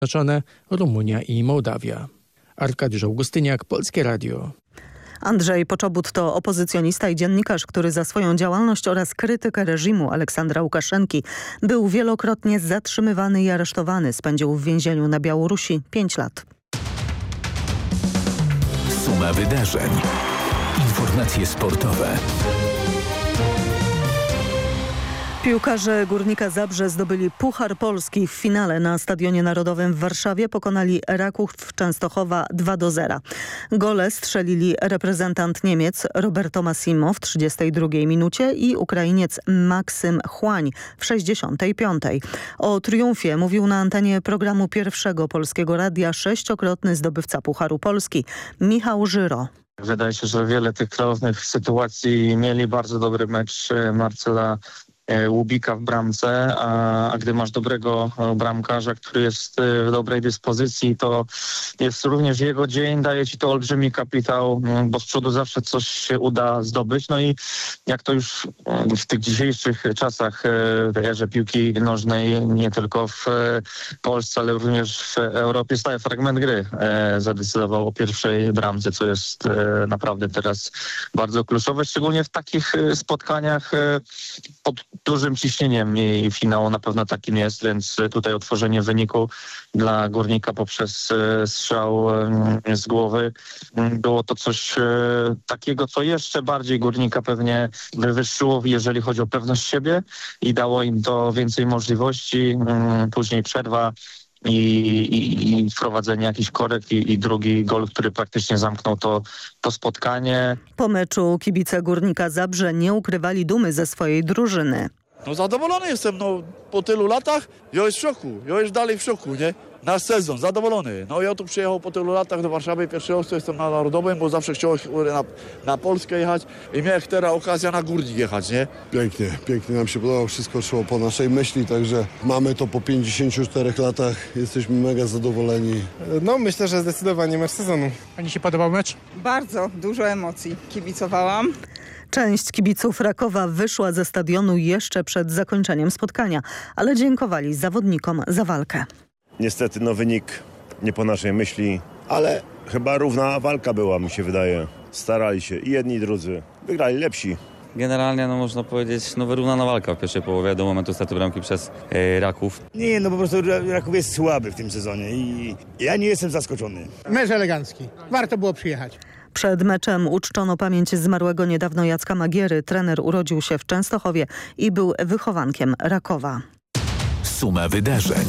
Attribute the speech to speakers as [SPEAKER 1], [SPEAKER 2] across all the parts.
[SPEAKER 1] Zjednoczone, Rumunia i Mołdawia. Arkadiusz Augustyniak, Polskie Radio.
[SPEAKER 2] Andrzej Poczobut to opozycjonista i dziennikarz, który za swoją działalność oraz krytykę reżimu Aleksandra Łukaszenki był wielokrotnie zatrzymywany i aresztowany. Spędził w więzieniu na Białorusi 5 lat.
[SPEAKER 3] Suma wydarzeń. Informacje sportowe.
[SPEAKER 2] Piłkarze Górnika Zabrze zdobyli Puchar Polski. W finale na Stadionie Narodowym w Warszawie pokonali Raków Częstochowa 2-0. Gole strzelili reprezentant Niemiec Roberto Massimo w 32 minucie i Ukrainiec Maksym Chłań w 65. O triumfie mówił na antenie programu Pierwszego Polskiego Radia 6-krotny zdobywca Pucharu Polski Michał Żyro.
[SPEAKER 4] Wydaje się, że wiele tych klarownych sytuacji mieli. Bardzo dobry mecz Marcela Łubika w bramce, a gdy masz dobrego bramkarza, który jest w dobrej dyspozycji, to jest również jego dzień, daje ci to olbrzymi kapitał, bo z przodu zawsze coś się uda zdobyć. No i jak to już w tych dzisiejszych czasach w erze piłki nożnej, nie tylko w Polsce, ale również w Europie, stały fragment gry zadecydował o pierwszej bramce, co jest naprawdę teraz bardzo kluczowe, szczególnie w takich spotkaniach pod dużym ciśnieniem i finał na pewno takim jest, więc tutaj otworzenie wyniku dla Górnika poprzez strzał z głowy było to coś takiego, co jeszcze bardziej Górnika pewnie wywyższyło, jeżeli chodzi o pewność siebie i dało im to więcej możliwości. Później przerwa i wprowadzenie jakichś korekt i drugi gol, który praktycznie zamknął to spotkanie.
[SPEAKER 2] Po meczu kibice Górnika Zabrze nie ukrywali dumy ze swojej drużyny.
[SPEAKER 5] No zadowolony jestem, po tylu latach, ja jest w szoku, ja jest dalej w szoku, nie? Nasz sezon, zadowolony. Ja tu przyjechał po tylu latach do Warszawy, pierwszy raz jestem na Narodowym, bo zawsze chciałem na Polskę jechać i miałem teraz okazję na Górnik jechać, nie?
[SPEAKER 6] Pięknie nam się podobało, wszystko szło po naszej myśli, także mamy to po 54 latach, jesteśmy mega zadowoleni.
[SPEAKER 7] Myślę, że zdecydowanie mecz sezonu.
[SPEAKER 1] Pani się podobał mecz?
[SPEAKER 8] Bardzo dużo emocji, kibicowałam.
[SPEAKER 2] Część kibiców Rakowa wyszła ze stadionu jeszcze przed zakończeniem spotkania, ale dziękowali zawodnikom za walkę.
[SPEAKER 9] Niestety wynik nie po naszej myśli, ale chyba równa walka była, mi się wydaje. Starali się i jedni i drudzy. Wygrali lepsi.
[SPEAKER 10] Generalnie można powiedzieć wyrównana walka w pierwszej połowie do momentu straty bramki przez Raków.
[SPEAKER 11] Nie, po prostu Raków jest słaby w tym sezonie i ja nie jestem zaskoczony.
[SPEAKER 12] Mecz elegancki. Warto było przyjechać.
[SPEAKER 2] Przed meczem uczczono pamięć zmarłego niedawno Jacka Magiery. Trener urodził się w Częstochowie i był wychowankiem Rakowa.
[SPEAKER 3] Suma wydarzeń.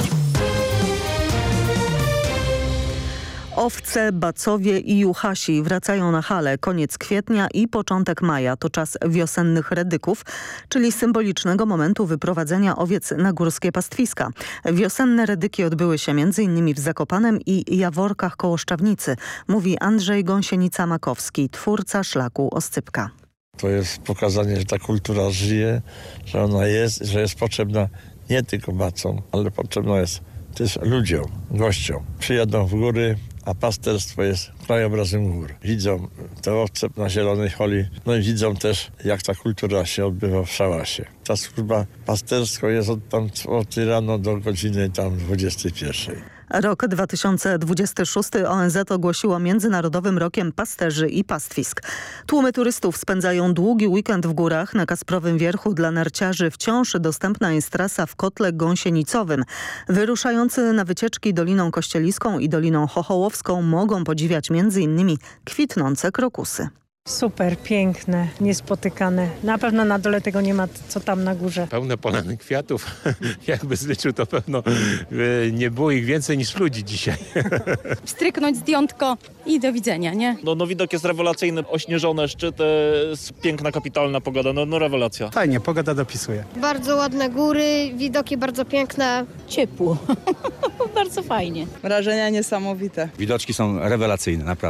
[SPEAKER 2] Owce, bacowie i juchasi wracają na hale. Koniec kwietnia i początek maja to czas wiosennych redyków, czyli symbolicznego momentu wyprowadzenia owiec na górskie pastwiska. Wiosenne redyki odbyły się m.in. w Zakopanem i Jaworkach koło Szczawnicy, mówi Andrzej Gąsienica-Makowski, twórca szlaku Oscypka.
[SPEAKER 13] To jest pokazanie, że ta kultura żyje, że ona jest, że jest potrzebna nie tylko bacom, ale potrzebna jest też ludziom, gościom. Przyjadą w góry, a pasterstwo jest krajobrazem gór. Widzą te owce na zielonej holi, i widzą też, jak ta kultura się odbywa w Szałasie. Ta służba pastersko jest od rano do godziny 21.
[SPEAKER 2] Rok 2026 ONZ ogłosiło Międzynarodowym Rokiem Pasterzy i Pastwisk. Tłumy turystów spędzają długi weekend w górach. Na Kasprowym Wierchu dla narciarzy wciąż dostępna jest trasa w kotle gąsienicowym. Wyruszający na wycieczki Doliną Kościeliską i Doliną Chochołowską mogą podziwiać m.in. kwitnące krokusy.
[SPEAKER 14] Super, piękne, niespotykane. Na pewno na dole tego nie ma, co tam na górze.
[SPEAKER 15] Pełne polany kwiatów. Jakby zliczył, to pewno nie było ich więcej niż ludzi dzisiaj.
[SPEAKER 16] Stryknąć zdjątko i do widzenia, nie?
[SPEAKER 17] Widok jest rewelacyjny. Ośnieżone szczyty, piękna, kapitalna pogoda. Rewelacja.
[SPEAKER 18] Fajnie, pogoda dopisuje.
[SPEAKER 19] Bardzo ładne góry, widoki bardzo piękne.
[SPEAKER 16] Ciepło. Bardzo fajnie.
[SPEAKER 8] Wrażenia niesamowite.
[SPEAKER 20] Widoczki są rewelacyjne, naprawdę.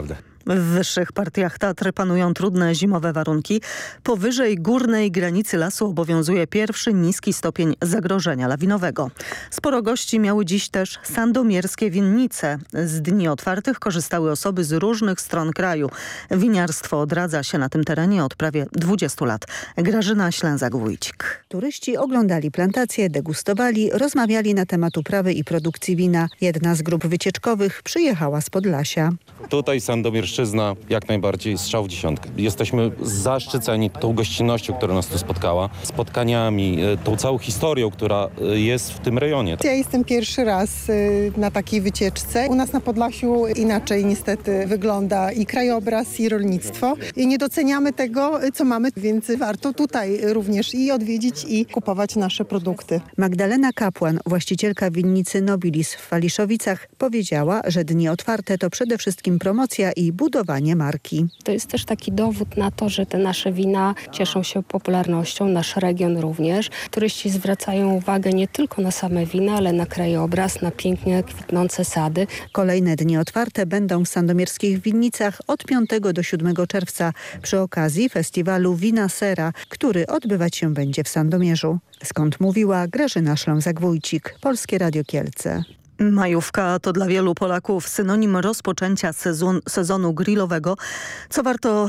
[SPEAKER 2] W wyższych partiach Tatry panują trudne zimowe warunki. Powyżej górnej granicy lasu obowiązuje pierwszy niski stopień zagrożenia lawinowego. Sporo gości miały dziś też sandomierskie winnice. Z dni otwartych korzystały osoby z różnych stron kraju. Winiarstwo odradza się na tym terenie od prawie 20 lat. Grażyna Ślęzak-Wójcik.
[SPEAKER 18] Turyści oglądali plantacje, degustowali, rozmawiali na temat uprawy i produkcji wina. Jedna z grup wycieczkowych przyjechała z Podlasia.
[SPEAKER 20] Tutaj sandomierszczyzna jak najbardziej strzał w dziesiątkę. Jesteśmy zaszczyceni tą gościnnością, która nas tu spotkała, spotkaniami, tą całą historią, która jest w tym rejonie.
[SPEAKER 21] Ja jestem pierwszy raz na takiej wycieczce. U nas na Podlasiu inaczej niestety wygląda i krajobraz, i rolnictwo. I nie doceniamy tego, co mamy, więc warto tutaj również i odwiedzić, i kupować nasze produkty.
[SPEAKER 18] Magdalena Kapłan, właścicielka winnicy Nobilis w Waliszowicach, powiedziała, że dni otwarte to przede wszystkim promocja i budowanie marki.
[SPEAKER 22] To jest też taki dowód na to, że te nasze wina cieszą się popularnością, nasz region również. Turyści zwracają uwagę nie tylko na same wina, ale na krajobraz, na pięknie kwitnące sady.
[SPEAKER 18] Kolejne dni otwarte będą w sandomierskich winnicach od 5 do 7 czerwca przy okazji festiwalu Wina Sera, który odbywać się będzie w Sandomierzu. Skąd mówiła Grażyna Ślęzak-Wójcik, Polskie Radio Kielce.
[SPEAKER 2] Majówka to dla wielu Polaków synonim rozpoczęcia sezonu grillowego. Co warto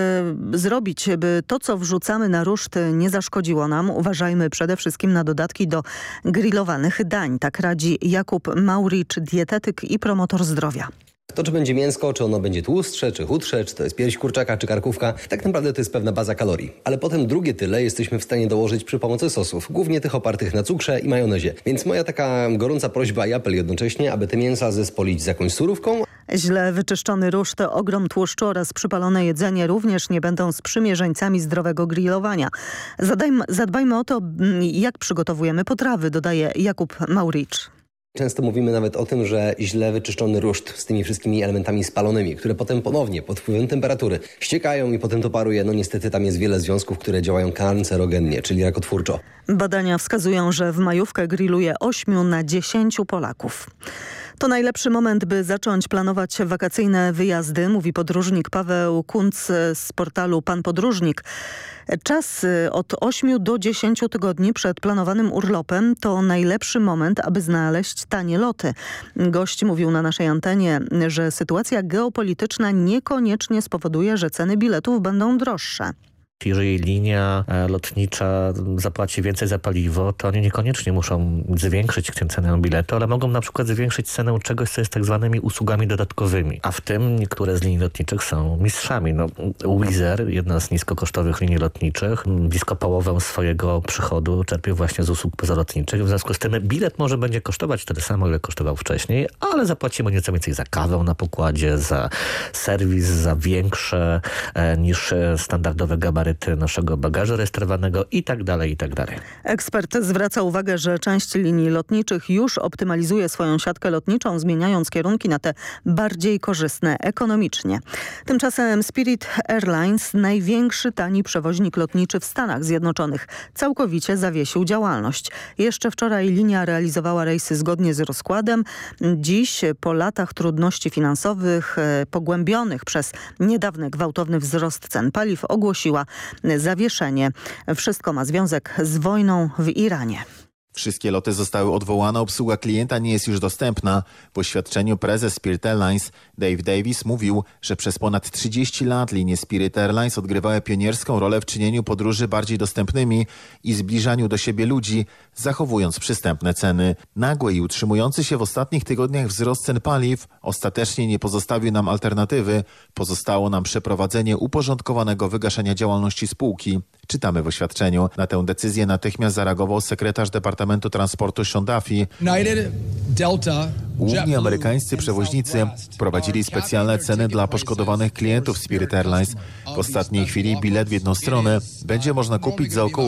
[SPEAKER 2] zrobić, by to, co wrzucamy na ruszt, nie zaszkodziło nam? Uważajmy przede wszystkim na dodatki do grillowanych dań. Tak radzi Jakub Mauricz, dietetyk i promotor zdrowia.
[SPEAKER 23] To, czy będzie mięsko, czy ono będzie tłustsze, czy chudsze, czy to jest pierś kurczaka, czy karkówka, tak naprawdę to jest pewna baza kalorii. Ale potem drugie tyle jesteśmy w stanie dołożyć przy pomocy sosów, głównie tych opartych na cukrze i majonezie. Więc moja taka gorąca prośba i apel jednocześnie, aby te mięsa zespolić z jakąś surówką.
[SPEAKER 2] Źle wyczyszczony ruszt, ogrom tłuszczu oraz przypalone jedzenie również nie będą sprzymierzeńcami zdrowego grillowania. Zadbajmy o to, jak przygotowujemy potrawy, dodaje Jakub Mauricz.
[SPEAKER 23] Często mówimy nawet o tym, że źle wyczyszczony ruszt z tymi wszystkimi elementami spalonymi, które potem ponownie pod wpływem temperatury ściekają i potem to paruje. No niestety tam jest wiele związków, które działają kancerogennie, czyli rakotwórczo.
[SPEAKER 2] Badania wskazują, że w majówkę grilluje 8 na 10 Polaków. To najlepszy moment, by zacząć planować wakacyjne wyjazdy, mówi podróżnik Paweł Kunc z portalu Pan Podróżnik. Czas od 8 do 10 tygodni przed planowanym urlopem to najlepszy moment, aby znaleźć tanie loty. Gość mówił na naszej antenie, że sytuacja geopolityczna niekoniecznie spowoduje, że ceny biletów będą droższe.
[SPEAKER 24] Jeżeli linia lotnicza zapłaci więcej za paliwo, to oni niekoniecznie muszą zwiększyć cenę biletu, ale mogą na przykład zwiększyć cenę czegoś, co jest tak zwanymi usługami dodatkowymi. A w tym niektóre z linii lotniczych są mistrzami. Wizz Air, jedna z niskokosztowych linii lotniczych, blisko połowę swojego przychodu czerpie właśnie z usług pozalotniczych. W związku z tym bilet może będzie kosztować tyle samo, ile kosztował wcześniej, ale zapłacimy nieco więcej za kawę na pokładzie, za serwis, za większe niż standardowe gabaryty naszego bagażu rejestrowanego i tak dalej, i tak dalej.
[SPEAKER 2] Ekspert zwraca uwagę, że część linii lotniczych już optymalizuje swoją siatkę lotniczą, zmieniając kierunki na te bardziej korzystne ekonomicznie. Tymczasem Spirit Airlines, największy tani przewoźnik lotniczy w Stanach Zjednoczonych, całkowicie zawiesił działalność. Jeszcze wczoraj linia realizowała rejsy zgodnie z rozkładem. Dziś, po latach trudności finansowych pogłębionych przez niedawny gwałtowny wzrost cen paliw, ogłosiła zawieszenie. Wszystko ma związek z wojną w Iranie.
[SPEAKER 25] Wszystkie loty zostały odwołane, obsługa klienta nie jest już dostępna. W oświadczeniu prezes Spirit Airlines Dave Davis mówił, że przez ponad 30 lat linie Spirit Airlines odgrywały pionierską rolę w czynieniu podróży bardziej dostępnymi i zbliżaniu do siebie ludzi, zachowując przystępne ceny. Nagły i utrzymujący się w ostatnich tygodniach wzrost cen paliw ostatecznie nie pozostawił nam alternatywy. Pozostało nam przeprowadzenie uporządkowanego wygaszenia działalności spółki. Czytamy w oświadczeniu. Na tę decyzję natychmiast zareagował sekretarz Departamentu Transportu Sean Duffy. Główni amerykańscy przewoźnicy wprowadzili specjalne ceny dla poszkodowanych klientów Spirit Airlines. W ostatniej chwili bilet w jedną stronę będzie można kupić za około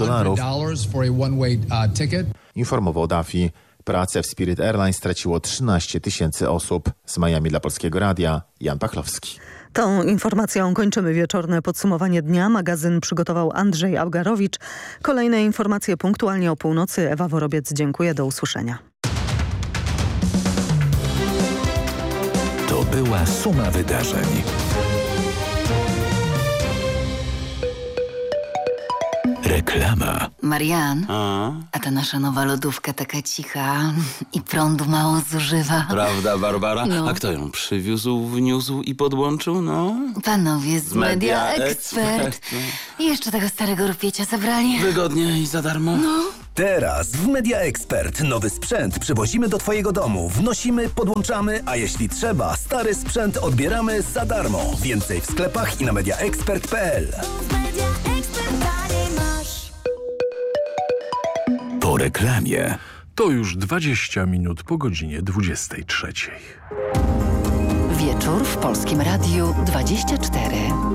[SPEAKER 25] $200. Informował Duffy. Pracę w Spirit Airlines straciło 13 000 osób. Z Miami dla Polskiego Radia, Jan Pachlowski.
[SPEAKER 2] Tą informacją kończymy wieczorne podsumowanie dnia. Magazyn przygotował Andrzej Augarowicz. Kolejne informacje punktualnie o północy. Ewa Worobiec, dziękuję. Do usłyszenia.
[SPEAKER 3] To była suma wydarzeń. Reklama.
[SPEAKER 1] Marian, a ta nasza nowa lodówka taka cicha i prądu mało zużywa.
[SPEAKER 4] Prawda, Barbara?
[SPEAKER 1] No.
[SPEAKER 4] A kto ją przywiózł, wniósł i podłączył? No.
[SPEAKER 1] Panowie z Media Expert. I jeszcze tego starego rupiecia zabrali.
[SPEAKER 4] Wygodnie i za darmo.
[SPEAKER 1] No.
[SPEAKER 5] Teraz w Media Expert nowy sprzęt przywozimy do Twojego domu. Wnosimy, podłączamy, a jeśli trzeba, stary sprzęt odbieramy za darmo. Więcej w sklepach i na mediaexpert.pl.
[SPEAKER 3] Po reklamie.
[SPEAKER 6] To już 20 minut po godzinie 23.
[SPEAKER 1] Wieczór w Polskim Radiu 24.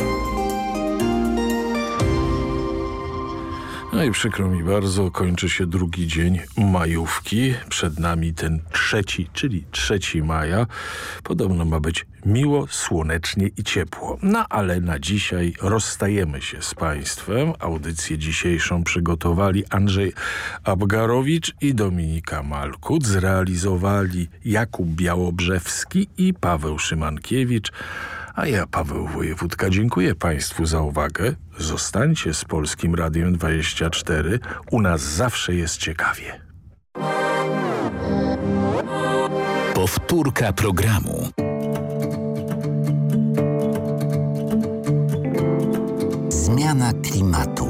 [SPEAKER 6] No i przykro mi bardzo, kończy się drugi dzień majówki. Przed nami ten trzeci, czyli 3 maja. Podobno ma być miło, słonecznie i ciepło. No ale na dzisiaj rozstajemy się z Państwem. Audycję dzisiejszą przygotowali Andrzej Abgarowicz i Dominika Malkut. Zrealizowali Jakub Białobrzewski i Paweł Szymankiewicz. A ja, Paweł Wojewódka, dziękuję Państwu za uwagę. Zostańcie z Polskim Radiem 24. U nas zawsze jest ciekawie.
[SPEAKER 3] Powtórka programu.
[SPEAKER 7] Zmiana klimatu.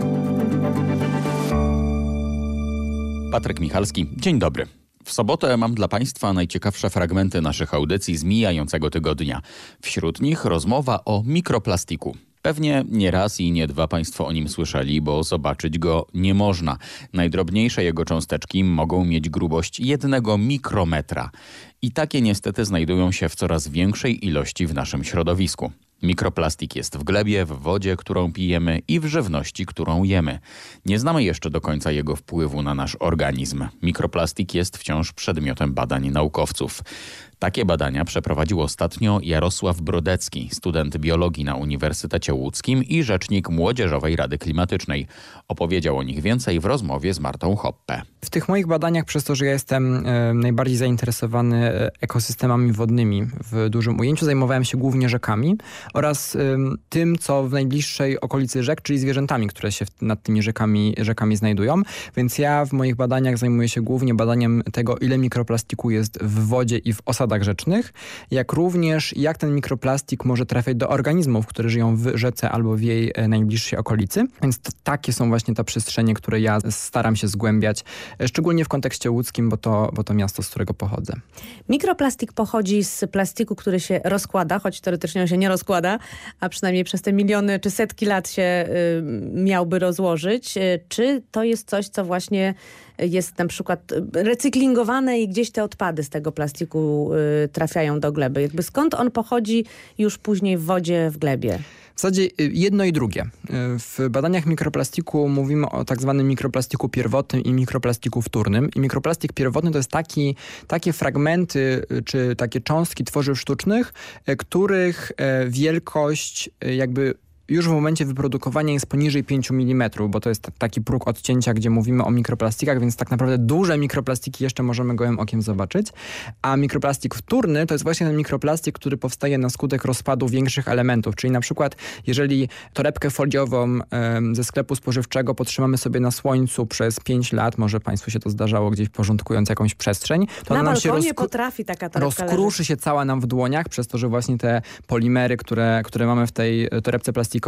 [SPEAKER 26] Patryk Michalski, dzień dobry. W sobotę mam dla Państwa najciekawsze fragmenty naszych audycji z mijającego tygodnia. Wśród nich rozmowa o mikroplastiku. Pewnie nie raz i nie dwa Państwo o nim słyszeli, bo zobaczyć go nie można. Najdrobniejsze jego cząsteczki mogą mieć grubość 1 mikrometra. I takie niestety znajdują się w coraz większej ilości w naszym środowisku. Mikroplastik jest w glebie, w wodzie, którą pijemy i w żywności, którą jemy. Nie znamy jeszcze do końca jego wpływu na nasz organizm. Mikroplastik jest wciąż przedmiotem badań naukowców. Takie badania przeprowadził ostatnio Jarosław Brodecki, student biologii na Uniwersytecie Łódzkim i rzecznik Młodzieżowej Rady Klimatycznej. Opowiedział o nich więcej w rozmowie z Martą Hoppe.
[SPEAKER 27] W tych moich badaniach, przez to, że ja jestem najbardziej zainteresowany ekosystemami wodnymi w dużym ujęciu, zajmowałem się głównie rzekami oraz tym, co w najbliższej okolicy rzek, czyli zwierzętami, które się nad tymi rzekami znajdują. Więc ja w moich badaniach zajmuję się głównie badaniem tego, ile mikroplastiku jest w wodzie i w osadach rzecznych, jak również jak ten mikroplastik może trafiać do organizmów, które żyją w rzece albo w jej najbliższej okolicy. Więc takie są właśnie te przestrzenie, które ja staram się zgłębiać, szczególnie w kontekście łódzkim, bo to miasto, z którego pochodzę.
[SPEAKER 28] Mikroplastik pochodzi z plastiku, który się rozkłada, choć teoretycznie on się nie rozkłada, a przynajmniej przez te miliony czy setki lat się miałby rozłożyć. Czy to jest coś, co właśnie jest na przykład recyklingowane i gdzieś te odpady z tego plastiku trafiają do gleby? Jakby skąd on pochodzi już później w wodzie, w glebie?
[SPEAKER 27] W zasadzie jedno i drugie. W badaniach mikroplastiku mówimy o tak zwanym mikroplastiku pierwotnym i mikroplastiku wtórnym. I mikroplastik pierwotny to jest takie fragmenty czy takie cząstki tworzyw sztucznych, których wielkość jakby już w momencie wyprodukowania jest poniżej 5 mm, bo to jest taki próg odcięcia, gdzie mówimy o mikroplastikach, więc tak naprawdę duże mikroplastiki jeszcze możemy gołym okiem zobaczyć. A mikroplastik wtórny to jest właśnie ten mikroplastik, który powstaje na skutek rozpadu większych elementów. Czyli na przykład, jeżeli torebkę foliową ze sklepu spożywczego potrzymamy sobie na słońcu przez 5 lat, może Państwu się to zdarzało gdzieś porządkując jakąś przestrzeń, to
[SPEAKER 28] na
[SPEAKER 27] ona nam
[SPEAKER 28] balkonie potrafi taka torebka
[SPEAKER 27] rozkruszy się cała nam w dłoniach, przez to, że właśnie te polimery, które mamy w tej torebce plastikowej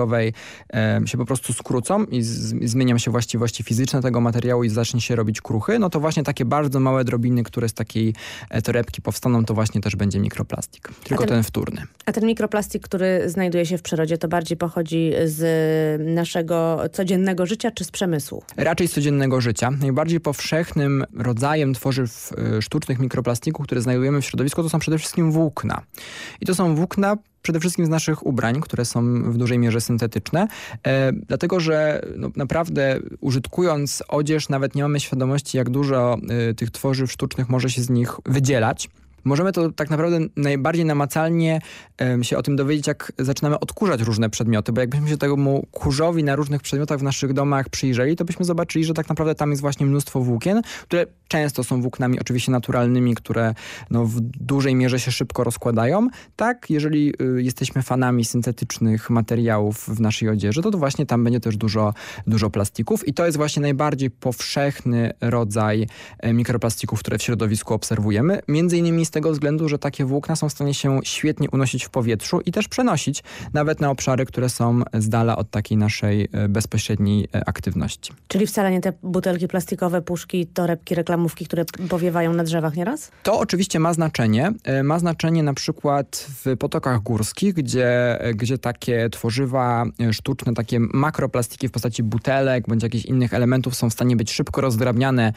[SPEAKER 27] się po prostu skrócą i zmienią się właściwości fizyczne tego materiału i zacznie się robić kruchy, no to właśnie takie bardzo małe drobiny, które z takiej torebki powstaną, to właśnie też będzie mikroplastik. Tylko ten wtórny.
[SPEAKER 28] A ten mikroplastik, który znajduje się w przyrodzie, to bardziej pochodzi z naszego codziennego życia czy z przemysłu?
[SPEAKER 27] Raczej z codziennego życia. Najbardziej powszechnym rodzajem tworzyw sztucznych mikroplastiku, które znajdujemy w środowisku, to są przede wszystkim włókna. I to są włókna przede wszystkim z naszych ubrań, które są w dużej mierze syntetyczne, dlatego że naprawdę użytkując odzież nawet nie mamy świadomości, jak dużo tych tworzyw sztucznych może się z nich wydzielać. Możemy to tak naprawdę najbardziej namacalnie się o tym dowiedzieć, jak zaczynamy odkurzać różne przedmioty, bo jakbyśmy się temu kurzowi na różnych przedmiotach w naszych domach przyjrzeli, to byśmy zobaczyli, że tak naprawdę tam jest właśnie mnóstwo włókien, które często są włóknami oczywiście naturalnymi, które w dużej mierze się szybko rozkładają. Tak, jeżeli jesteśmy fanami syntetycznych materiałów w naszej odzieży, to właśnie tam będzie też dużo plastików i to jest właśnie najbardziej powszechny rodzaj mikroplastików, które w środowisku obserwujemy. Między innymi z tego względu, że takie włókna są w stanie się świetnie unosić w powietrzu i też przenosić nawet na obszary, które są z dala od takiej naszej bezpośredniej aktywności.
[SPEAKER 28] Czyli wcale nie te butelki plastikowe, puszki, torebki, reklamówki, które powiewają na drzewach nieraz?
[SPEAKER 27] To oczywiście ma znaczenie. Ma znaczenie na przykład w potokach górskich, gdzie takie tworzywa sztuczne, takie makroplastiki w postaci butelek bądź jakichś innych elementów są w stanie być szybko rozdrabniane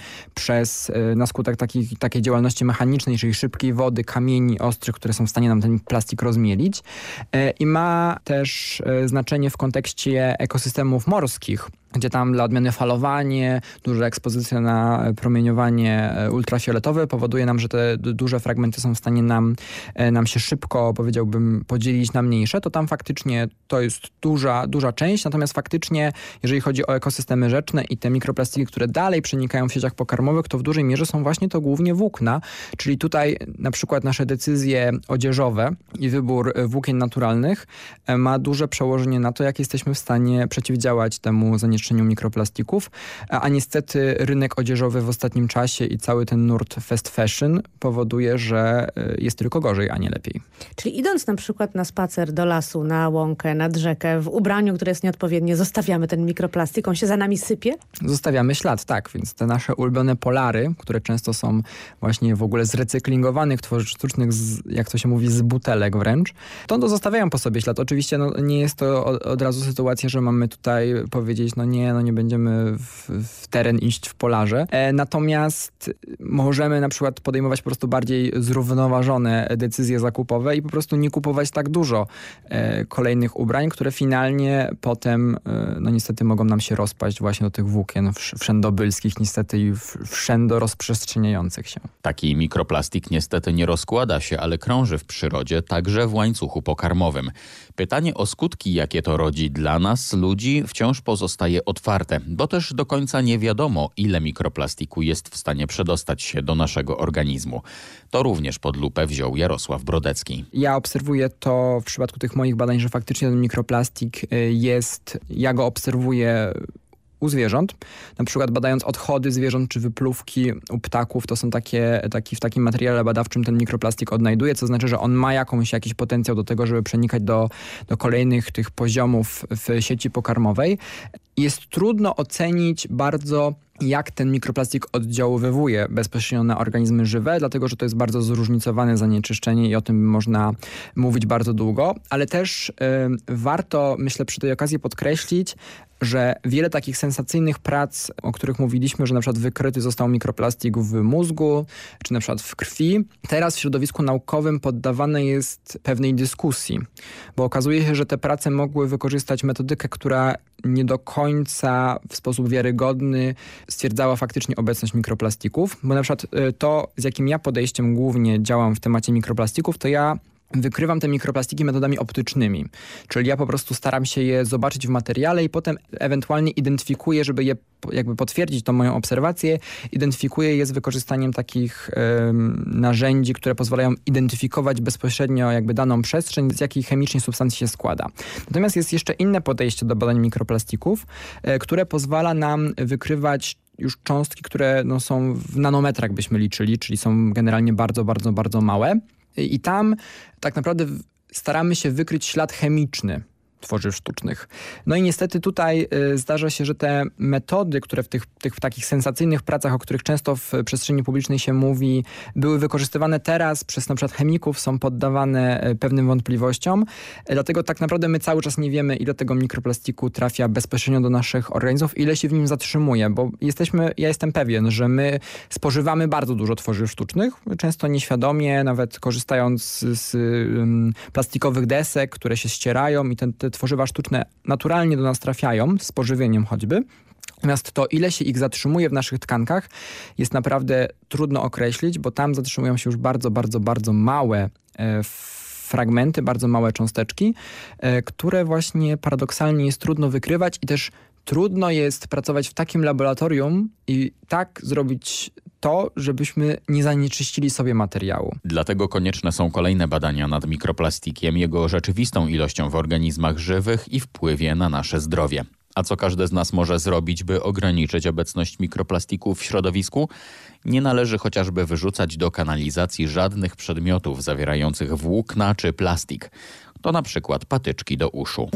[SPEAKER 27] na skutek takiej działalności mechanicznej, czyli szybkiej wody, kamieni ostrych, które są w stanie nam ten plastik rozmielić. I ma też znaczenie w kontekście ekosystemów morskich, gdzie tam dla odmiany falowanie, duża ekspozycja na promieniowanie ultrafioletowe powoduje nam, że te duże fragmenty są w stanie nam się szybko, powiedziałbym, podzielić na mniejsze, to tam faktycznie to jest duża część, natomiast faktycznie, jeżeli chodzi o ekosystemy rzeczne i te mikroplastiki, które dalej przenikają w sieciach pokarmowych, to w dużej mierze są właśnie to głównie włókna, czyli tutaj na przykład nasze decyzje odzieżowe i wybór włókien naturalnych ma duże przełożenie na to, jak jesteśmy w stanie przeciwdziałać temu zanieczyszczeniu mikroplastików, a niestety rynek odzieżowy w ostatnim czasie i cały ten nurt fast fashion powoduje, że jest tylko gorzej, a nie lepiej.
[SPEAKER 28] Czyli idąc na przykład na spacer do lasu, na łąkę, nad rzekę, w ubraniu, które jest nieodpowiednie, zostawiamy ten mikroplastik, on się za nami sypie? Zostawiamy ślad, tak, więc te nasze ulubione polary, które często są właśnie w ogóle z recyklingowanych tworzyw sztucznych, jak to się mówi, z butelek wręcz, to zostawiają po sobie ślad. Oczywiście nie jest to od razu sytuacja, że mamy tutaj powiedzieć, nie będziemy w teren iść w polarze. Natomiast możemy na przykład podejmować po prostu bardziej zrównoważone decyzje zakupowe i po prostu nie kupować tak dużo kolejnych ubrań, które finalnie potem niestety mogą nam się rozpaść właśnie do tych włókien wszędobylskich, niestety i wszędo rozprzestrzeniających się.
[SPEAKER 26] Taki mikroplastik niestety nie rozkłada się, ale krąży w przyrodzie, także w łańcuchu pokarmowym. Pytanie o skutki, jakie to rodzi dla nas, ludzi, wciąż pozostaje otwarte, bo też do końca nie wiadomo, ile mikroplastiku jest w stanie przedostać się do naszego organizmu. To również pod lupę wziął Jarosław Brodecki.
[SPEAKER 27] Ja obserwuję to w przypadku tych moich badań, że faktycznie ten mikroplastik ja go obserwuję u zwierząt. Na przykład badając odchody zwierząt czy wypluwki u ptaków, to są w takim materiale badawczym ten mikroplastik odnajduje, co znaczy, że on ma jakiś potencjał do tego, żeby przenikać do kolejnych tych poziomów w sieci pokarmowej. Jest trudno ocenić bardzo, jak ten mikroplastik oddziaływuje bezpośrednio na organizmy żywe, dlatego że to jest bardzo zróżnicowane zanieczyszczenie i o tym można mówić bardzo długo, ale też warto, myślę, przy tej okazji podkreślić, że wiele takich sensacyjnych prac, o których mówiliśmy, że na przykład wykryty został mikroplastik w mózgu, czy na przykład w krwi, teraz w środowisku naukowym poddawane jest pewnej dyskusji, bo okazuje się, że te prace mogły wykorzystać metodykę, która nie do końca w sposób wiarygodny stwierdzała faktycznie obecność mikroplastików, bo na przykład to, z jakim ja podejściem głównie działam w temacie mikroplastików, to ja wykrywam te mikroplastiki metodami optycznymi. Czyli ja po prostu staram się je zobaczyć w materiale i potem ewentualnie identyfikuję, żeby je jakby potwierdzić tą moją obserwację, identyfikuję je z wykorzystaniem takich narzędzi, które pozwalają identyfikować bezpośrednio jakby daną przestrzeń, z jakiej chemicznie substancji się składa. Natomiast jest jeszcze inne podejście do badań mikroplastików, które pozwala nam wykrywać już cząstki, które są w nanometrach byśmy liczyli, czyli są generalnie bardzo, bardzo, bardzo małe. I tam tak naprawdę staramy się wykryć ślad chemiczny tworzyw sztucznych. No i niestety tutaj zdarza się, że te metody, które w takich sensacyjnych pracach, o których często w przestrzeni publicznej się mówi, były wykorzystywane teraz przez na przykład chemików, są poddawane pewnym wątpliwościom. Dlatego tak naprawdę my cały czas nie wiemy, ile tego mikroplastiku trafia bezpośrednio do naszych organizmów, ile się w nim zatrzymuje, bo ja jestem pewien, że my spożywamy bardzo dużo tworzyw sztucznych, często nieświadomie, nawet korzystając z plastikowych desek, które się ścierają i te tworzywa sztuczne naturalnie do nas trafiają, z pożywieniem choćby. Natomiast to, ile się ich zatrzymuje w naszych tkankach, jest naprawdę trudno określić, bo tam zatrzymują się już bardzo, bardzo, bardzo małe fragmenty, bardzo małe cząsteczki, które właśnie paradoksalnie jest trudno wykrywać i też trudno jest pracować w takim laboratorium i tak zrobić to, żebyśmy nie zanieczyścili sobie materiału.
[SPEAKER 26] Dlatego konieczne są kolejne badania nad mikroplastikiem, jego rzeczywistą ilością w organizmach żywych i wpływie na nasze zdrowie. A co każdy z nas może zrobić, by ograniczyć obecność mikroplastiku w środowisku? Nie należy chociażby wyrzucać do kanalizacji żadnych przedmiotów zawierających włókna czy plastik. To na przykład patyczki do uszu.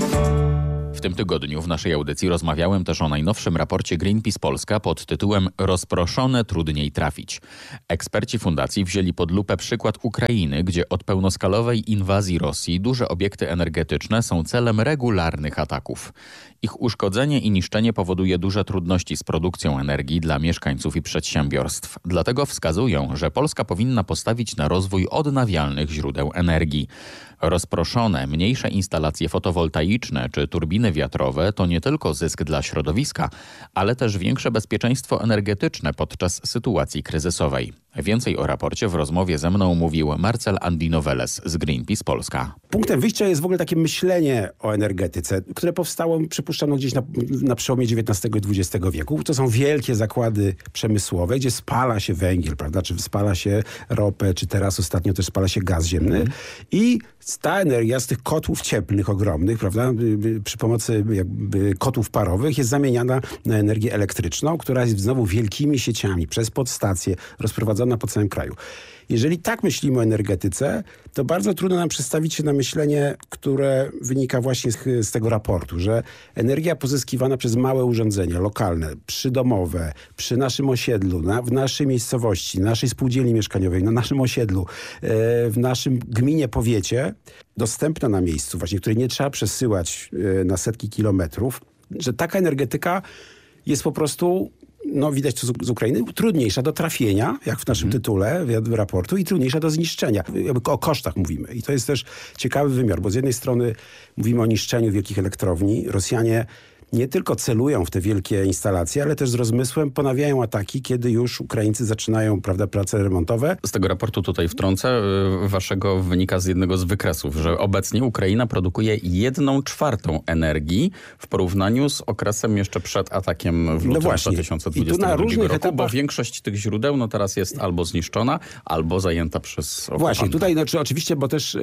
[SPEAKER 26] W tym tygodniu w naszej audycji rozmawiałem też o najnowszym raporcie Greenpeace Polska pod tytułem Rozproszone trudniej trafić. Eksperci fundacji wzięli pod lupę przykład Ukrainy, gdzie od pełnoskalowej inwazji Rosji duże obiekty energetyczne są celem regularnych ataków. Ich uszkodzenie i niszczenie powoduje duże trudności z produkcją energii dla mieszkańców i przedsiębiorstw. Dlatego wskazują, że Polska powinna postawić na rozwój odnawialnych źródeł energii. Rozproszone, mniejsze instalacje fotowoltaiczne czy turbiny wiatrowe to nie tylko zysk dla środowiska, ale też większe bezpieczeństwo energetyczne podczas sytuacji kryzysowej. Więcej o raporcie w rozmowie ze mną mówił Marcel Andino-Veles z Greenpeace Polska.
[SPEAKER 9] Punktem wyjścia jest w ogóle takie myślenie o energetyce, które powstało, przypuszczam, gdzieś na przełomie XIX i XX wieku. To są wielkie zakłady przemysłowe, gdzie spala się węgiel, prawda? Czy spala się ropę, czy teraz ostatnio też spala się gaz ziemny. I ta energia z tych kotłów cieplnych ogromnych, prawda, przy pomocy jakby kotłów parowych jest zamieniana na energię elektryczną, która jest znowu wielkimi sieciami przez podstacje rozprowadzona po całym kraju. Jeżeli tak myślimy o energetyce, to bardzo trudno nam przedstawić się na myślenie, które wynika właśnie z tego raportu, że energia pozyskiwana przez małe urządzenia lokalne, przydomowe, przy naszym osiedlu, w naszej miejscowości, naszej spółdzielni mieszkaniowej, na naszym osiedlu, w naszym gminie, powiecie, dostępna na miejscu, właśnie której nie trzeba przesyłać na setki kilometrów, że taka energetyka jest po prostu, no widać to z Ukrainy, trudniejsza do trafienia, jak w naszym tytule raportu, i trudniejsza do zniszczenia. O kosztach mówimy. I to jest też ciekawy wymiar, bo z jednej strony mówimy o niszczeniu wielkich elektrowni. Rosjanie nie tylko celują w te wielkie instalacje, ale też z rozmysłem ponawiają ataki, kiedy już Ukraińcy zaczynają, prawda, prace remontowe.
[SPEAKER 26] Z tego raportu tutaj wtrącę, waszego wynika z jednego z wykresów, że obecnie Ukraina produkuje 1/4 energii w porównaniu z okresem jeszcze przed atakiem w lutym 2022 roku, bo większość tych źródeł teraz jest albo zniszczona, albo zajęta przez okupanta.
[SPEAKER 9] Właśnie, tutaj oczywiście, bo też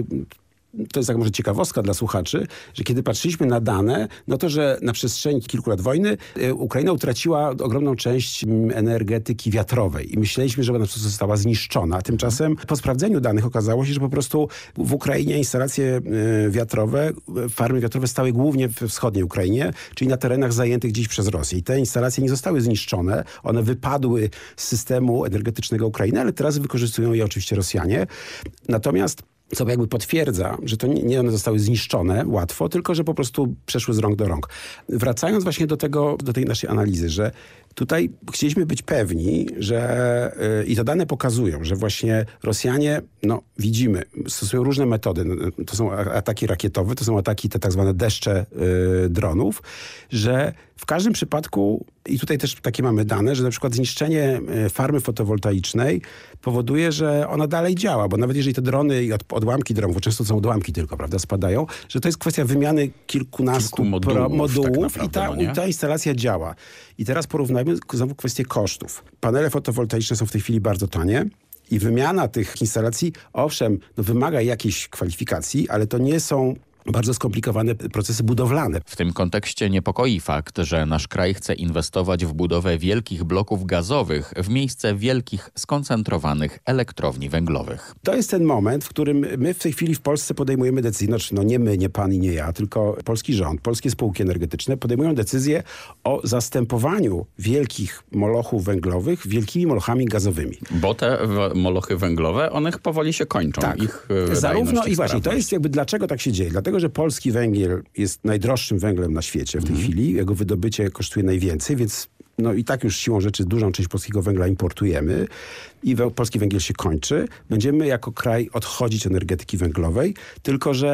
[SPEAKER 9] to jest tak może ciekawostka dla słuchaczy, że kiedy patrzyliśmy na dane, no to, że na przestrzeni kilku lat wojny Ukraina utraciła ogromną część energetyki wiatrowej i myśleliśmy, że ona po prostu została zniszczona. Tymczasem po sprawdzeniu danych okazało się, że po prostu w Ukrainie instalacje wiatrowe, farmy wiatrowe stały głównie w wschodniej Ukrainie, czyli na terenach zajętych dziś przez Rosję. I te instalacje nie zostały zniszczone, one wypadły z systemu energetycznego Ukrainy, ale teraz wykorzystują je oczywiście Rosjanie. Natomiast co jakby potwierdza, że to nie one zostały zniszczone łatwo, tylko że po prostu przeszły z rąk do rąk. Wracając właśnie do tej naszej analizy, że tutaj chcieliśmy być pewni, że i to dane pokazują, że właśnie Rosjanie, no widzimy, stosują różne metody. To są ataki rakietowe, to są ataki te tak zwane deszcze dronów, że w każdym przypadku, i tutaj też takie mamy dane, że na przykład zniszczenie farmy fotowoltaicznej powoduje, że ona dalej działa, bo nawet jeżeli te drony i odłamki dronów, bo często są odłamki tylko, prawda, spadają, że to jest kwestia wymiany kilkunastu modułów tak naprawdę, i ta instalacja działa. I teraz porównajmy znowu kwestię kosztów. Panele fotowoltaiczne są w tej chwili bardzo tanie. I wymiana tych instalacji, owszem, wymaga jakiejś kwalifikacji, ale to nie są bardzo skomplikowane procesy budowlane.
[SPEAKER 26] W tym kontekście niepokoi fakt, że nasz kraj chce inwestować w budowę wielkich bloków gazowych w miejsce wielkich, skoncentrowanych elektrowni węglowych.
[SPEAKER 9] To jest ten moment, w którym my w tej chwili w Polsce podejmujemy decyzję, znaczy nie my, nie pan i nie ja, tylko polski rząd, polskie spółki energetyczne podejmują decyzję o zastępowaniu wielkich molochów węglowych wielkimi molochami gazowymi.
[SPEAKER 26] Bo te molochy węglowe, one powoli się kończą.
[SPEAKER 9] Tak, zarówno i właśnie, to jest jakby dlaczego tak się dzieje. Dlatego, że polski węgiel jest najdroższym węglem na świecie w tej chwili. Jego wydobycie kosztuje najwięcej, więc no i tak już siłą rzeczy dużą część polskiego węgla importujemy i polski węgiel się kończy. Będziemy jako kraj odchodzić od energetyki węglowej, tylko że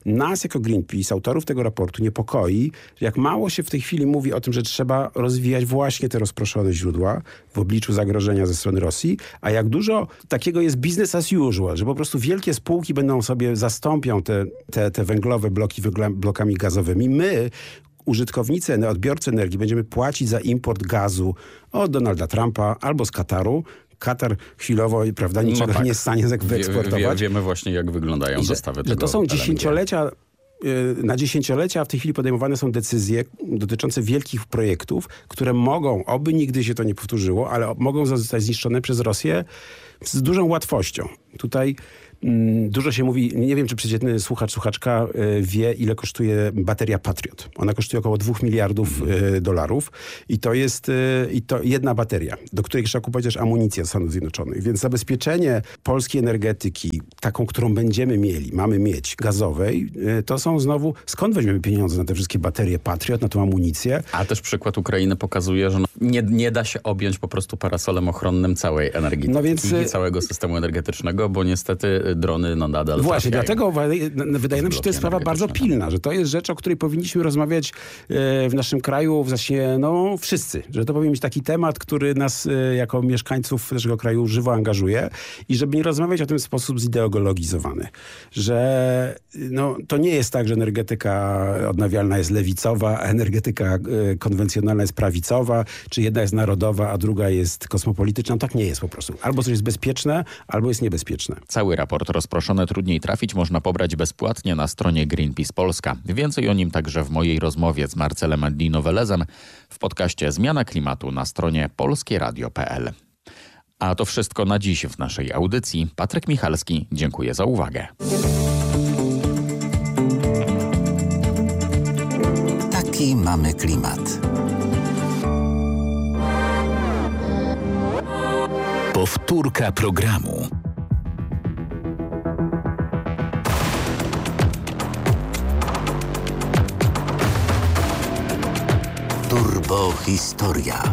[SPEAKER 9] Nas jako Greenpeace, autorów tego raportu, niepokoi, jak mało się w tej chwili mówi o tym, że trzeba rozwijać właśnie te rozproszone źródła w obliczu zagrożenia ze strony Rosji, a jak dużo takiego jest business as usual, że po prostu wielkie spółki będą sobie zastąpią te węglowe bloki blokami gazowymi. My, użytkownicy, odbiorcy energii, będziemy płacić za import gazu od Donalda Trumpa albo z Kataru. Katar chwilowo, prawda, niczego nie jest w stanie wyeksportować.
[SPEAKER 26] Wiemy właśnie, jak wyglądają dostawy tego.
[SPEAKER 9] Że to są
[SPEAKER 26] LNG.
[SPEAKER 9] dziesięciolecia, na dziesięciolecia w tej chwili podejmowane są decyzje dotyczące wielkich projektów, które mogą, oby nigdy się to nie powtórzyło, ale mogą zostać zniszczone przez Rosję z dużą łatwością. Tutaj dużo się mówi, nie wiem, czy przeciętny słuchaczka wie, ile kosztuje bateria Patriot. Ona kosztuje około 2 miliardów dolarów i to jest jedna bateria, do której trzeba kupować też amunicję z Stanów Zjednoczonych. Więc zabezpieczenie polskiej energetyki, taką, którą mamy mieć, gazowej, to są znowu, skąd weźmiemy pieniądze na te wszystkie baterie Patriot, na tą amunicję?
[SPEAKER 26] A też przykład Ukrainy pokazuje, że nie da się objąć po prostu parasolem ochronnym całej energetyki i całego systemu energetycznego, bo niestety drony nadal
[SPEAKER 9] Właśnie,
[SPEAKER 26] trafiają.
[SPEAKER 9] dlatego wydaje nam się, że to jest sprawa bardzo pilna, że to jest rzecz, o której powinniśmy rozmawiać w naszym kraju wszyscy. Że to powinien być taki temat, który nas jako mieszkańców naszego kraju żywo angażuje i żeby nie rozmawiać o tym w sposób zideologizowany. Że to nie jest tak, że energetyka odnawialna jest lewicowa, a energetyka konwencjonalna jest prawicowa, czy jedna jest narodowa, a druga jest kosmopolityczna. Tak nie jest po prostu. Albo coś jest bezpieczne, albo jest niebezpieczne.
[SPEAKER 26] Cały raport Rozproszone trudniej trafić można pobrać bezpłatnie na stronie Greenpeace Polska. Więcej o nim także w mojej rozmowie z Marcelem Dino-Velezem w podcaście Zmiana Klimatu na stronie polskieradio.pl. A to wszystko na dziś w naszej audycji. Patryk Michalski, dziękuję za uwagę.
[SPEAKER 7] Taki mamy klimat.
[SPEAKER 3] Powtórka programu.
[SPEAKER 7] Turbohistoria.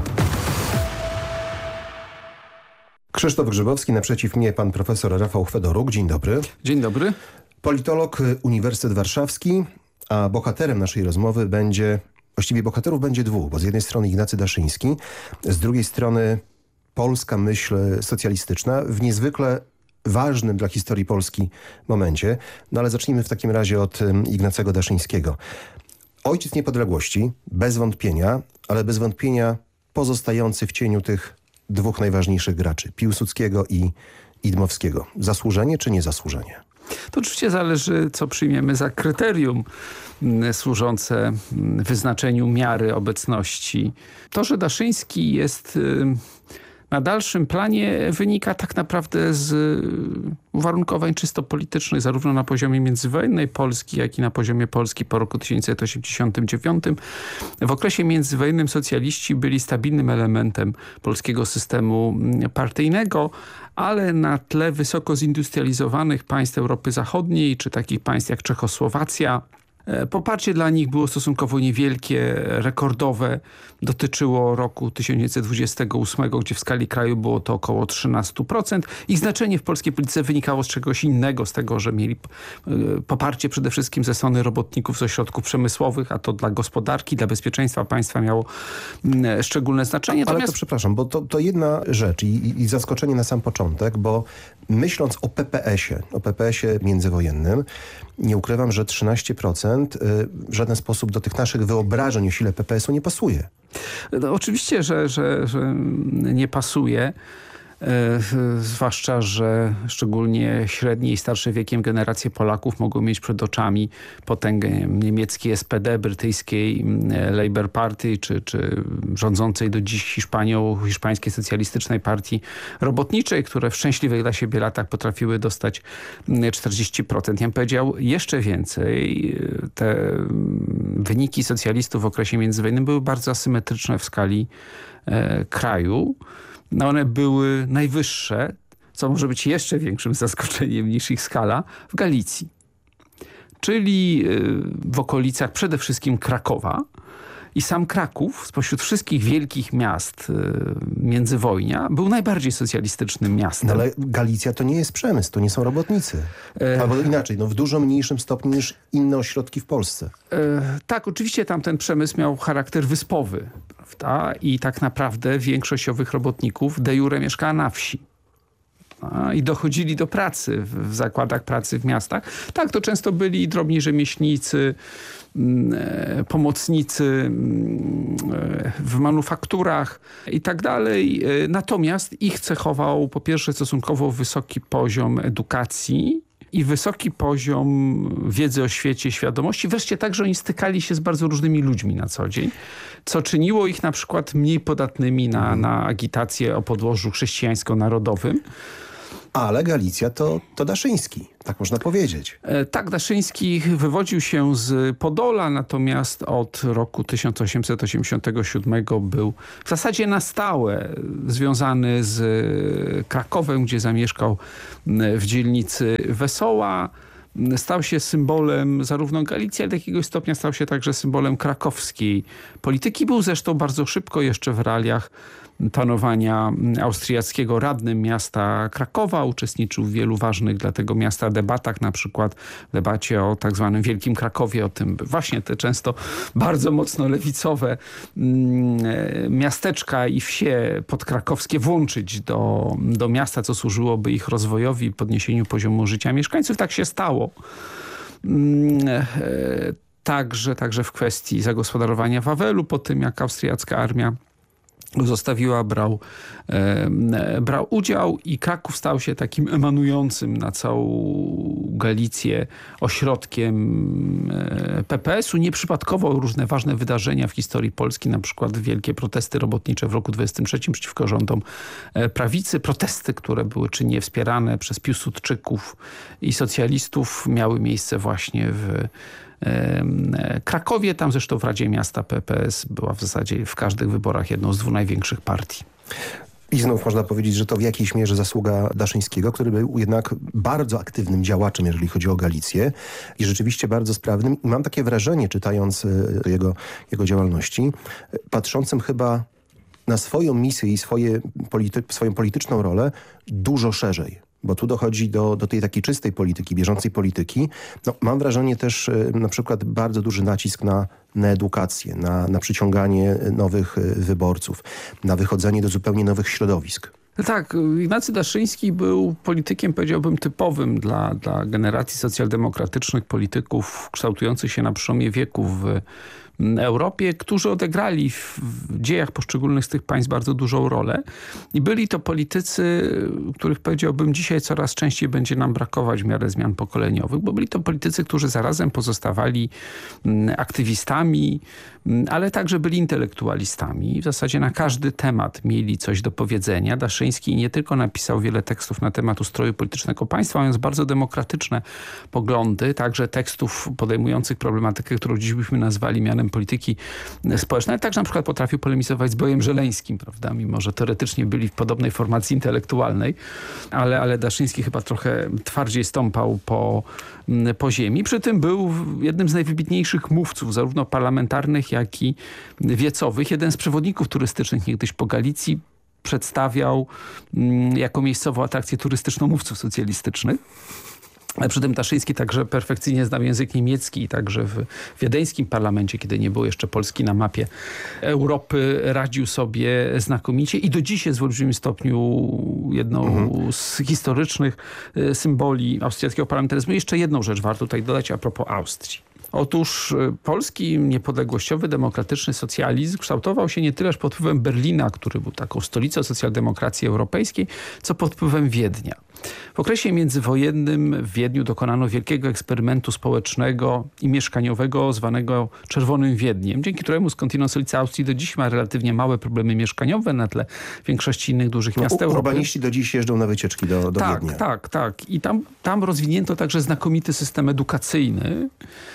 [SPEAKER 10] Krzysztof Grzybowski, naprzeciw mnie pan profesor Rafał Chwedoruk. Dzień dobry.
[SPEAKER 11] Dzień dobry.
[SPEAKER 10] Politolog, Uniwersytet Warszawski, a bohaterem naszej rozmowy właściwie bohaterów będzie dwóch, bo z jednej strony Ignacy Daszyński, z drugiej strony polska myśl socjalistyczna w niezwykle ważnym dla historii Polski momencie. No ale zacznijmy w takim razie od Ignacego Daszyńskiego. Ojciec niepodległości, bez wątpienia, ale bez wątpienia pozostający w cieniu tych dwóch najważniejszych graczy, Piłsudskiego i Dmowskiego. Zasłużenie czy niezasłużenie?
[SPEAKER 11] To oczywiście zależy, co przyjmiemy za kryterium służące wyznaczeniu miary obecności. To, że Daszyński jest na dalszym planie, wynika tak naprawdę z uwarunkowań czysto politycznych, zarówno na poziomie międzywojennej Polski, jak i na poziomie Polski po roku 1989. W okresie międzywojennym socjaliści byli stabilnym elementem polskiego systemu partyjnego, ale na tle wysoko zindustrializowanych państw Europy Zachodniej, czy takich państw jak Czechosłowacja, poparcie dla nich było stosunkowo niewielkie, rekordowe. Dotyczyło roku 1928, gdzie w skali kraju było to około 13%. Ich znaczenie w polskiej polityce wynikało z czegoś innego, z tego, że mieli poparcie przede wszystkim ze strony robotników z ośrodków przemysłowych, a to dla gospodarki, dla bezpieczeństwa państwa miało szczególne znaczenie.
[SPEAKER 10] Ale to przepraszam, bo to jedna rzecz i zaskoczenie na sam początek, bo myśląc o PPS-ie międzywojennym, nie ukrywam, że 13% w żaden sposób do tych naszych wyobrażeń o sile PPS-u nie pasuje.
[SPEAKER 11] No, oczywiście, że nie pasuje. Zwłaszcza, że szczególnie średnie i starsze wiekiem generacje Polaków mogą mieć przed oczami potęgę niemieckiej SPD, brytyjskiej Labour Party, czy rządzącej do dziś Hiszpanią, Hiszpańskiej Socjalistycznej Partii Robotniczej, które w szczęśliwych dla siebie latach potrafiły dostać 40%. Ja bym powiedział jeszcze więcej. Te wyniki socjalistów w okresie międzywojennym były bardzo asymetryczne w skali kraju. One były najwyższe, co może być jeszcze większym zaskoczeniem niż ich skala, w Galicji. Czyli w okolicach przede wszystkim Krakowa I sam Kraków spośród wszystkich wielkich miast międzywojnia był najbardziej socjalistycznym miastem.
[SPEAKER 10] No ale Galicja to nie jest przemysł, to nie są robotnicy. Albo inaczej, w dużo mniejszym stopniu niż inne ośrodki w Polsce.
[SPEAKER 11] Tak, oczywiście tam ten przemysł miał charakter wyspowy, prawda? I tak naprawdę większość owych robotników de jure mieszkała na wsi. I dochodzili do pracy w zakładach pracy w miastach. Tak, to często byli drobni rzemieślnicy, pomocnicy w manufakturach i tak dalej. Natomiast ich cechował po pierwsze stosunkowo wysoki poziom edukacji i wysoki poziom wiedzy o świecie, świadomości. Wreszcie tak, że oni stykali się z bardzo różnymi ludźmi na co dzień, co czyniło ich na przykład mniej podatnymi na agitację o podłożu chrześcijańsko-narodowym.
[SPEAKER 10] Ale Galicja to Daszyński, tak można powiedzieć.
[SPEAKER 11] Tak, Daszyński wywodził się z Podola, natomiast od roku 1887 był w zasadzie na stałe związany z Krakowem, gdzie zamieszkał w dzielnicy Wesoła. Stał się symbolem zarówno Galicji, ale do jakiegoś stopnia stał się także symbolem krakowskiej polityki. Był zresztą bardzo szybko jeszcze w realiach panowania austriackiego radnym miasta Krakowa. Uczestniczył w wielu ważnych dla tego miasta debatach, na przykład w debacie o tak zwanym Wielkim Krakowie, o tym właśnie te często bardzo mocno lewicowe miasteczka i wsie podkrakowskie włączyć do miasta, co służyłoby ich rozwojowi i podniesieniu poziomu życia mieszkańców. Tak się stało. Także w kwestii zagospodarowania Wawelu po tym, jak austriacka armia zostawiła, brał udział i Kraków stał się takim emanującym na całą Galicję ośrodkiem PPS-u. Nieprzypadkowo różne ważne wydarzenia w historii Polski, na przykład wielkie protesty robotnicze w roku 23 przeciwko rządom prawicy. Protesty, które były czynnie wspierane przez Piłsudczyków i socjalistów, miały miejsce właśnie w Krakowie. Tam zresztą w Radzie Miasta PPS była w zasadzie w każdych wyborach jedną z 2 największych partii.
[SPEAKER 10] I znów można powiedzieć, że to w jakiejś mierze zasługa Daszyńskiego, który był jednak bardzo aktywnym działaczem, jeżeli chodzi o Galicję i rzeczywiście bardzo sprawnym. I mam takie wrażenie, czytając jego działalności, patrzącym chyba na swoją misję i swoją polityczną rolę dużo szerzej. Bo tu dochodzi do tej takiej czystej polityki, bieżącej polityki. No, mam wrażenie też na przykład bardzo duży nacisk na edukację, na przyciąganie nowych wyborców, na wychodzenie do zupełnie nowych środowisk.
[SPEAKER 11] Tak, Ignacy Daszyński był politykiem, powiedziałbym, typowym dla generacji socjaldemokratycznych polityków kształtujących się na przełomie wieków w Europie, którzy odegrali w dziejach poszczególnych z tych państw bardzo dużą rolę. I byli to politycy, których powiedziałbym dzisiaj coraz częściej będzie nam brakować w miarę zmian pokoleniowych, bo byli to politycy, którzy zarazem pozostawali aktywistami, ale także byli intelektualistami. W zasadzie na każdy temat mieli coś do powiedzenia. Daszyński nie tylko napisał wiele tekstów na temat ustroju politycznego państwa, mając bardzo demokratyczne poglądy, także tekstów podejmujących problematykę, którą dziś byśmy nazwali mianem polityki społecznej. Także na przykład potrafił polemizować z Bojem Żeleńskim, prawda? Mimo że teoretycznie byli w podobnej formacji intelektualnej, ale Daszyński chyba trochę twardziej stąpał po ziemi. Przy tym był jednym z najwybitniejszych mówców, zarówno parlamentarnych, jak i wiecowych. Jeden z przewodników turystycznych niegdyś po Galicji przedstawiał jako miejscową atrakcję turystyczną mówców socjalistycznych. Ale przy tym Daszyński także perfekcyjnie znał język niemiecki i także w wiedeńskim parlamencie, kiedy nie było jeszcze Polski na mapie Europy, radził sobie znakomicie i do dziś jest w olbrzymim stopniu jedną z historycznych symboli austriackiego parlamentaryzmu. Jeszcze jedną rzecz warto tutaj dodać a propos Austrii. Otóż polski niepodległościowy, demokratyczny socjalizm kształtował się nie tyleż pod wpływem Berlina, który był taką stolicą socjaldemokracji europejskiej, co pod wpływem Wiednia. W okresie międzywojennym w Wiedniu dokonano wielkiego eksperymentu społecznego i mieszkaniowego zwanego Czerwonym Wiedniem, dzięki któremu skądinąd stolica Austrii do dziś ma relatywnie małe problemy mieszkaniowe na tle większości innych dużych miast Europy.
[SPEAKER 10] Urbaniści do dziś jeżdżą na wycieczki do Wiednia.
[SPEAKER 11] Tak. I tam rozwinięto także znakomity system edukacyjny,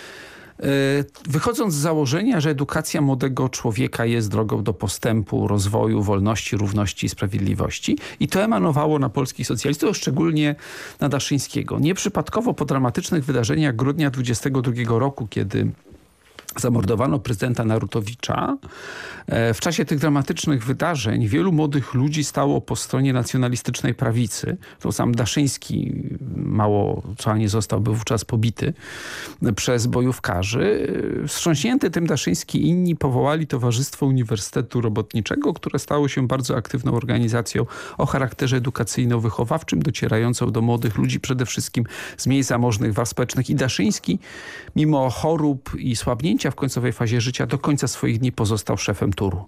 [SPEAKER 11] wychodząc z założenia, że edukacja młodego człowieka jest drogą do postępu, rozwoju, wolności, równości i sprawiedliwości. I to emanowało na polskich socjalistów, szczególnie na Daszyńskiego. Nieprzypadkowo po dramatycznych wydarzeniach grudnia 22 roku, kiedy zamordowano prezydenta Narutowicza. W czasie tych dramatycznych wydarzeń wielu młodych ludzi stało po stronie nacjonalistycznej prawicy. To sam Daszyński mało co nie zostałby wówczas pobity przez bojówkarzy. Wstrząśnięty tym Daszyński i inni powołali Towarzystwo Uniwersytetu Robotniczego, które stało się bardzo aktywną organizacją o charakterze edukacyjno-wychowawczym, docierającą do młodych ludzi przede wszystkim z mniej zamożnych warstw społecznych. I Daszyński, mimo chorób i słabnięcia w końcowej fazie życia, do końca swoich dni pozostał szefem TUR-u.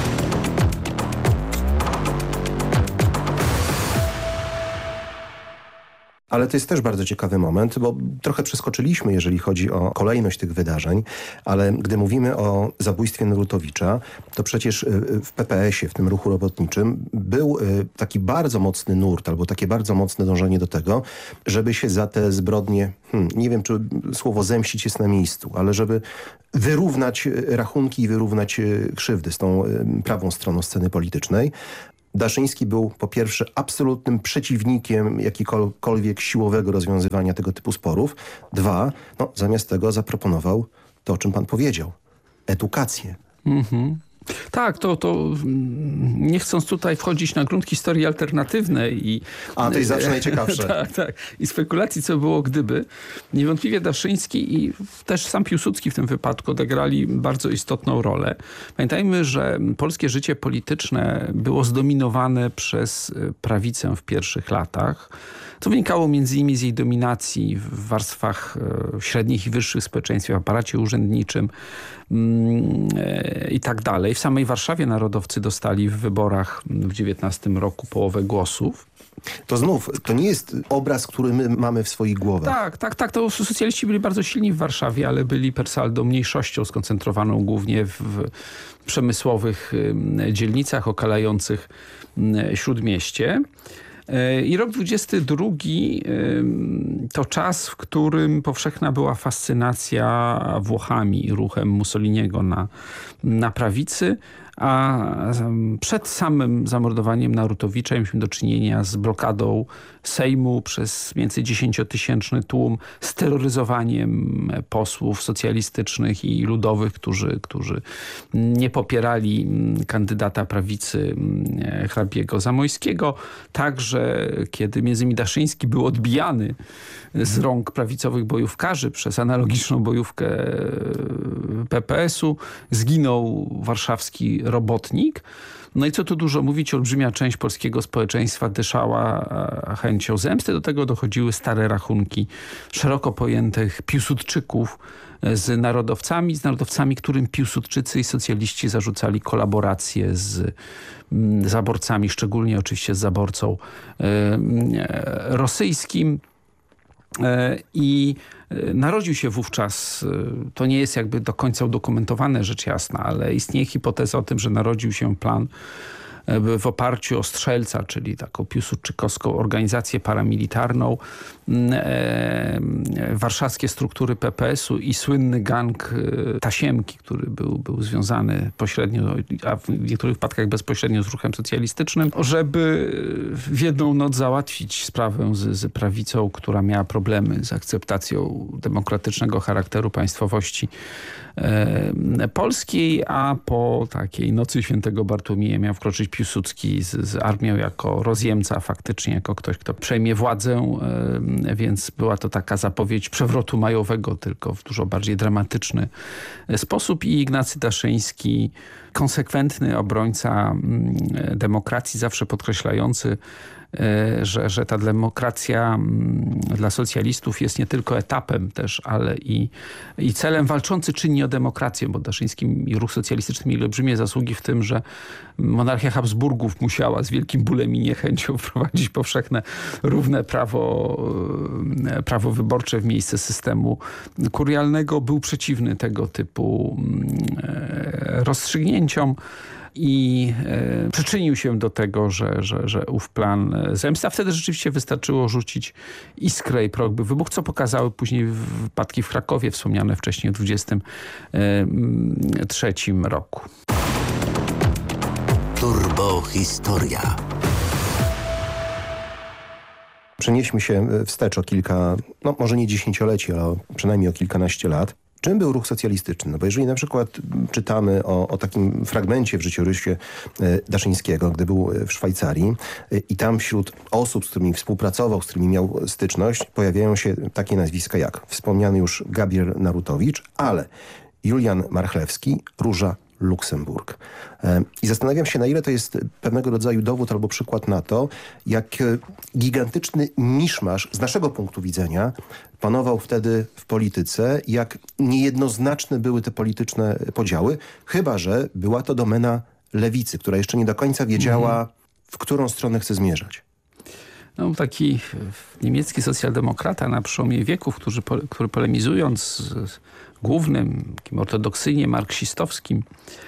[SPEAKER 10] Ale to jest też bardzo ciekawy moment, bo trochę przeskoczyliśmy, jeżeli chodzi o kolejność tych wydarzeń, ale gdy mówimy o zabójstwie Narutowicza, to przecież w PPS-ie, w tym ruchu robotniczym, był taki bardzo mocny nurt, albo takie bardzo mocne dążenie do tego, żeby się za te zbrodnie, nie wiem, czy słowo zemścić jest na miejscu, ale żeby wyrównać rachunki i wyrównać krzywdy z tą prawą stroną sceny politycznej. Daszyński był po pierwsze absolutnym przeciwnikiem jakiegokolwiek siłowego rozwiązywania tego typu sporów. Dwa, zamiast tego zaproponował to, o czym pan powiedział. Edukację.
[SPEAKER 11] Tak, to nie chcąc tutaj wchodzić na grunt historii alternatywnej
[SPEAKER 10] to jest zawsze najciekawsze.
[SPEAKER 11] Tak. I spekulacji, co było gdyby. Niewątpliwie Daszyński i też sam Piłsudski w tym wypadku odegrali bardzo istotną rolę. Pamiętajmy, że polskie życie polityczne było zdominowane przez prawicę w pierwszych latach. To wynikało między innymi z jej dominacji w warstwach średnich i wyższych społeczeństwa, w aparacie urzędniczym i tak dalej. W samej Warszawie narodowcy dostali w wyborach w 19 roku połowę głosów.
[SPEAKER 10] To znów, to nie jest obraz, który my mamy w swoich głowach.
[SPEAKER 11] Tak. To socjaliści byli bardzo silni w Warszawie, ale byli per saldo mniejszością skoncentrowaną głównie w przemysłowych dzielnicach okalających Śródmieście. I rok 22 to czas, w którym powszechna była fascynacja Włochami, ruchem Mussoliniego na prawicy, a przed samym zamordowaniem Narutowicza mieliśmy do czynienia z blokadą Sejmu przez między 10-tysięczny tłum, z terroryzowaniem posłów socjalistycznych i ludowych, którzy nie popierali kandydata prawicy hrabiego Zamojskiego. Także kiedy między innymi Daszyński był odbijany z rąk prawicowych bojówkarzy przez analogiczną bojówkę PPS-u, zginął warszawski robotnik. No i co tu dużo mówić, olbrzymia część polskiego społeczeństwa dyszała chęcią zemsty. Do tego dochodziły stare rachunki szeroko pojętych piłsudczyków z narodowcami, którym piłsudczycy i socjaliści zarzucali kolaborację z zaborcami, szczególnie oczywiście z zaborcą rosyjskim. I narodził się wówczas, to nie jest jakby do końca udokumentowane, rzecz jasna, ale istnieje hipoteza o tym, że narodził się plan w oparciu o Strzelca, czyli taką piłsudczykowską organizację paramilitarną, warszawskie struktury PPS-u i słynny gang Tasiemki, który był związany pośrednio, a w niektórych wypadkach bezpośrednio z ruchem socjalistycznym, żeby w jedną noc załatwić sprawę z prawicą, która miała problemy z akceptacją demokratycznego charakteru państwowości polskiej, a po takiej nocy świętego Bartłomieja miał wkroczyć Piłsudski z armią jako rozjemca, faktycznie jako ktoś, kto przejmie władzę, więc była to taka zapowiedź przewrotu majowego, tylko w dużo bardziej dramatyczny sposób. I Ignacy Daszyński, konsekwentny obrońca demokracji, zawsze podkreślający, że ta demokracja dla socjalistów jest nie tylko etapem też, ale i celem, walczący czynnie o demokrację, bo Daszyński i ruch socjalistyczny mieli olbrzymie zasługi w tym, że monarchia Habsburgów musiała z wielkim bólem i niechęcią wprowadzić powszechne, równe prawo wyborcze w miejsce systemu kurialnego. Był przeciwny tego typu rozstrzygnięciom i przyczynił się do tego, że ów plan zemsty, a wtedy rzeczywiście wystarczyło rzucić iskrę i prąd by wybuchł, co pokazały później wypadki w Krakowie, wspomniane wcześniej w 23 roku.
[SPEAKER 7] Turbo Historia.
[SPEAKER 10] Przenieśmy się wstecz o kilka, może nie dziesięcioleci, ale przynajmniej o kilkanaście lat. czym był ruch socjalistyczny? No bo jeżeli na przykład czytamy o takim fragmencie w życiorysie Daszyńskiego, gdy był w Szwajcarii i tam wśród osób, z którymi współpracował, z którymi miał styczność, pojawiają się takie nazwiska jak wspomniany już Gabriel Narutowicz, ale Julian Marchlewski, Róża Luksemburg. I zastanawiam się, na ile to jest pewnego rodzaju dowód albo przykład na to, jak gigantyczny miszmasz z naszego punktu widzenia panował wtedy w polityce, jak niejednoznaczne były te polityczne podziały, chyba że była to domena lewicy, która jeszcze nie do końca wiedziała, w którą stronę chce zmierzać.
[SPEAKER 11] No, taki niemiecki socjaldemokrata na przełomie wieków, który polemizując z głównym, takim ortodoksyjnie marksistowskim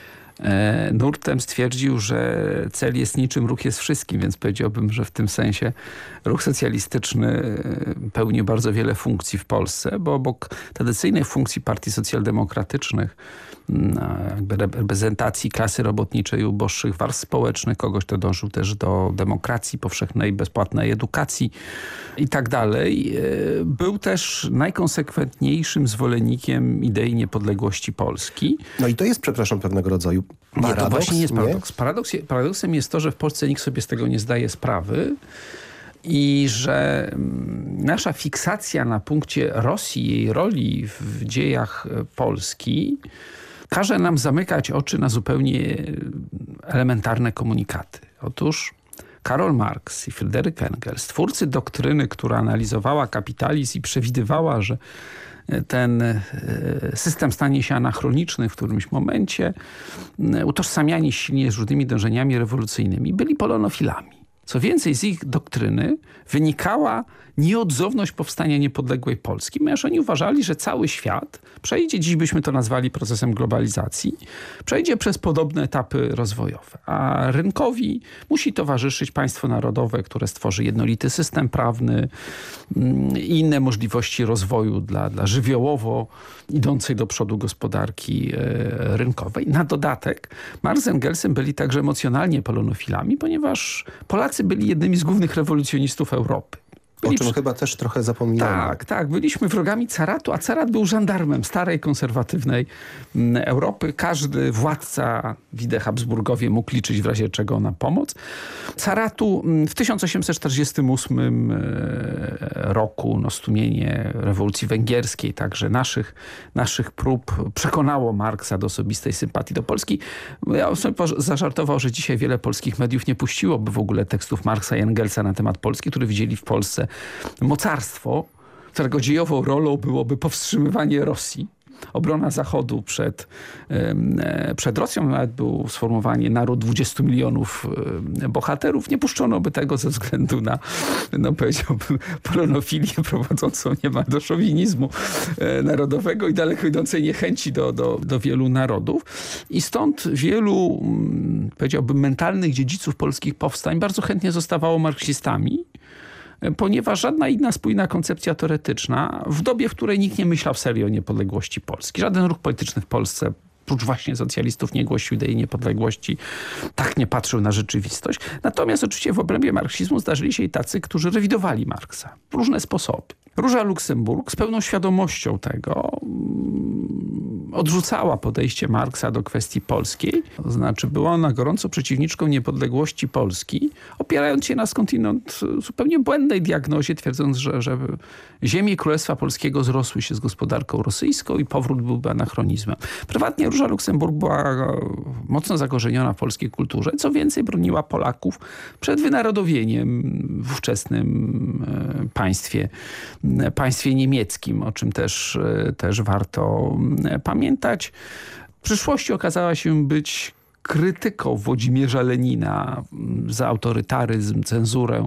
[SPEAKER 11] nurtem stwierdził, że cel jest niczym, ruch jest wszystkim, więc powiedziałbym, że w tym sensie ruch socjalistyczny pełni bardzo wiele funkcji w Polsce, bo obok tradycyjnych funkcji partii socjaldemokratycznych, jakby reprezentacji klasy robotniczej, uboższych warstw społecznych, kogoś, kto dążył też do demokracji powszechnej, bezpłatnej edukacji i tak dalej, był też najkonsekwentniejszym zwolennikiem idei niepodległości Polski.
[SPEAKER 10] No i to jest, przepraszam, pewnego rodzaju paradoks.
[SPEAKER 11] Nie, to właśnie nie jest paradoks. Paradoksem jest to, że w Polsce nikt sobie z tego nie zdaje sprawy i że nasza fiksacja na punkcie Rosji, jej roli w dziejach Polski każe nam zamykać oczy na zupełnie elementarne komunikaty. Otóż Karol Marx i Fryderyk Engels, twórcy doktryny, która analizowała kapitalizm i przewidywała, że ten system stanie się anachroniczny w którymś momencie, utożsamiani silnie z różnymi dążeniami rewolucyjnymi, byli polonofilami. Co więcej, z ich doktryny wynikała nieodzowność powstania niepodległej Polski, ponieważ oni uważali, że cały świat przejdzie, dziś byśmy to nazwali procesem globalizacji, przejdzie przez podobne etapy rozwojowe. A rynkowi musi towarzyszyć państwo narodowe, które stworzy jednolity system prawny i inne możliwości rozwoju dla żywiołowo idącej do przodu gospodarki rynkowej. Na dodatek Marx z Engelsem byli także emocjonalnie polonofilami, ponieważ Polacy byli jednymi z głównych rewolucjonistów Europy.
[SPEAKER 10] O czym chyba też trochę zapominamy.
[SPEAKER 11] Tak. Byliśmy wrogami caratu, a carat był żandarmem starej, konserwatywnej Europy. Każdy władca, widzę Habsburgowie, mógł liczyć w razie czego na pomoc. Caratu w 1848 roku, stłumienie rewolucji węgierskiej, także naszych prób przekonało Marksa do osobistej sympatii do Polski. Ja sobie zażartował, że dzisiaj wiele polskich mediów nie puściłoby w ogóle tekstów Marksa i Engelsa na temat Polski, które widzieli w Polsce mocarstwo, którego dziejową rolą byłoby powstrzymywanie Rosji, obrona Zachodu przed Rosją. Nawet był sformułowany naród 20 milionów bohaterów. Nie puszczono by tego ze względu na, powiedziałbym, polonofilię prowadzącą niemal do szowinizmu narodowego i daleko idącej niechęci do wielu narodów. I stąd wielu, powiedziałbym, mentalnych dziedziców polskich powstań bardzo chętnie zostawało marksistami, ponieważ żadna inna spójna koncepcja teoretyczna w dobie, w której nikt nie myślał serio o niepodległości Polski. Żaden ruch polityczny w Polsce, prócz właśnie socjalistów, nie głosił idei niepodległości, tak nie patrzył na rzeczywistość. Natomiast oczywiście w obrębie marksizmu zdarzyli się i tacy, którzy rewidowali Marksa w różne sposoby. Róża Luksemburg z pełną świadomością tego odrzucała podejście Marksa do kwestii polskiej. To znaczy była ona gorąco przeciwniczką niepodległości Polski, opierając się na skądinąd zupełnie błędnej diagnozie, twierdząc, że ziemie Królestwa Polskiego zrosły się z gospodarką rosyjską i powrót byłby anachronizmem. Prywatnie Róża Luksemburg była mocno zakorzeniona w polskiej kulturze. Co więcej, broniła Polaków przed wynarodowieniem w ówczesnym państwie niemieckim, o czym też warto pamiętać. W przyszłości okazała się być krytyką Włodzimierza Lenina za autorytaryzm, cenzurę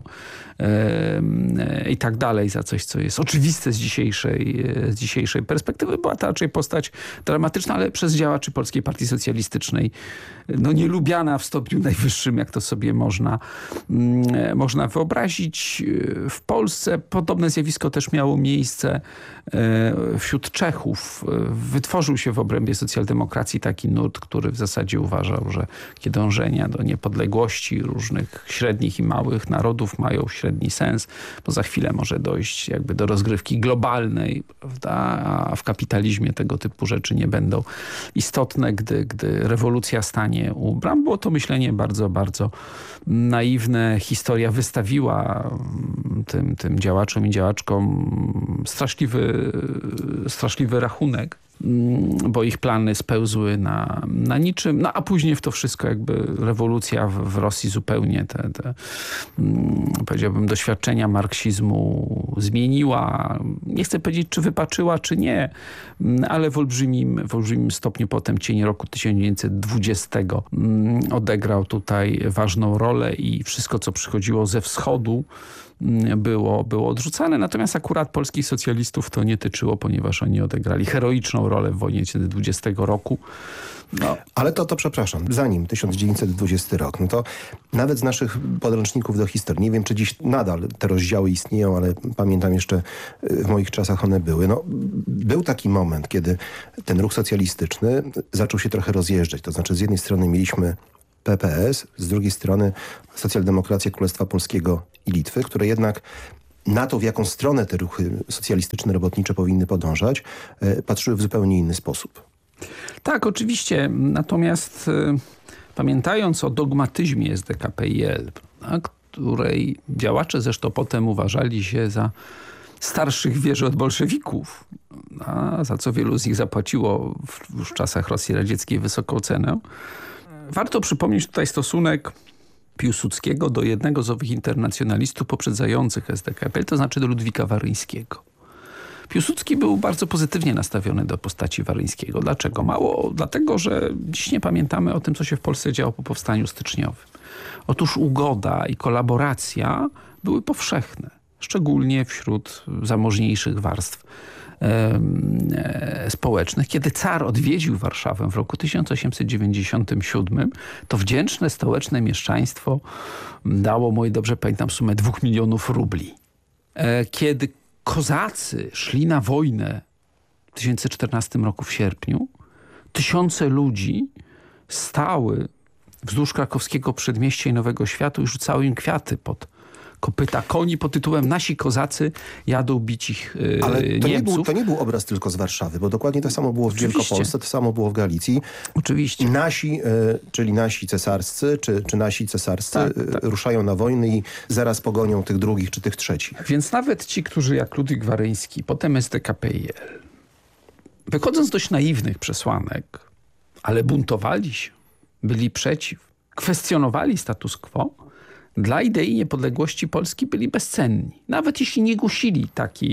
[SPEAKER 11] i tak dalej, za coś, co jest oczywiste z dzisiejszej perspektywy. Była to raczej postać dramatyczna, ale przez działaczy Polskiej Partii Socjalistycznej nielubiana w stopniu najwyższym, jak to sobie można wyobrazić. W Polsce podobne zjawisko też miało miejsce wśród Czechów. Wytworzył się w obrębie socjaldemokracji taki nurt, który w zasadzie uważał, że takie dążenia do niepodległości różnych średnich i małych narodów mają średni sens, bo za chwilę może dojść jakby do rozgrywki globalnej, prawda? A w kapitalizmie tego typu rzeczy nie będą istotne, gdy rewolucja stanie u bram. Było to myślenie bardzo, bardzo naiwne. Historia wystawiła tym działaczom i działaczkom straszliwy rachunek, bo ich plany spełzły na niczym. No a później w to wszystko jakby rewolucja w Rosji zupełnie te powiedziałbym doświadczenia marksizmu zmieniła. Nie chcę powiedzieć, czy wypaczyła, czy nie, ale w olbrzymim stopniu potem cień roku 1920 odegrał tutaj ważną rolę i wszystko, co przychodziło ze wschodu, było odrzucane. Natomiast akurat polskich socjalistów to nie tyczyło, ponieważ oni odegrali heroiczną rolę w wojnie 20 roku. No.
[SPEAKER 10] Ale to przepraszam, zanim 1920 rok, no to nawet z naszych podręczników do historii, nie wiem, czy dziś nadal te rozdziały istnieją, ale pamiętam jeszcze w moich czasach one były. No, był taki moment, kiedy ten ruch socjalistyczny zaczął się trochę rozjeżdżać. To znaczy z jednej strony mieliśmy PPS, z drugiej strony socjaldemokrację Królestwa Polskiego i Litwy, które jednak na to, w jaką stronę te ruchy socjalistyczne, robotnicze powinny podążać, patrzyły w zupełnie inny sposób.
[SPEAKER 11] Tak, oczywiście. Natomiast pamiętając o dogmatyzmie SDKPiL, której działacze zresztą potem uważali się za starszych w wierze od bolszewików, za co wielu z nich zapłaciło w czasach Rosji Radzieckiej wysoką cenę, warto przypomnieć tutaj stosunek Piłsudskiego do jednego z owych internacjonalistów poprzedzających SDKPiL, to znaczy do Ludwika Waryńskiego. Piłsudski był bardzo pozytywnie nastawiony do postaci Waryńskiego. Dlaczego? Dlatego, że dziś nie pamiętamy o tym, co się w Polsce działo po powstaniu styczniowym. Otóż ugoda i kolaboracja były powszechne, szczególnie wśród zamożniejszych warstw społecznych. Kiedy car odwiedził Warszawę w roku 1897, to wdzięczne stołeczne mieszczaństwo dało, moi dobrze pamiętam, sumę 2 milionów rubli. Kiedy kozacy szli na wojnę w 1014 roku w sierpniu, tysiące ludzi stały wzdłuż krakowskiego przedmieścia i Nowego Światu i rzucały im kwiaty pod kopyta koni pod tytułem Nasi kozacy jadą bić ich
[SPEAKER 10] Ale
[SPEAKER 11] Niemców.
[SPEAKER 10] To nie był obraz tylko z Warszawy, bo dokładnie to samo było w Wielkopolsce, to samo było w Galicji.
[SPEAKER 11] Oczywiście.
[SPEAKER 10] Nasi, czyli nasi cesarscy, czy nasi cesarscy
[SPEAKER 11] tak.
[SPEAKER 10] ruszają na wojnę i zaraz pogonią tych drugich czy tych trzecich.
[SPEAKER 11] Więc nawet ci, którzy jak Ludwik Waryński, potem SDKPiL, wychodząc z dość naiwnych przesłanek, ale buntowali się, byli przeciw, kwestionowali status quo, dla idei niepodległości Polski byli bezcenni. Nawet jeśli nie głosili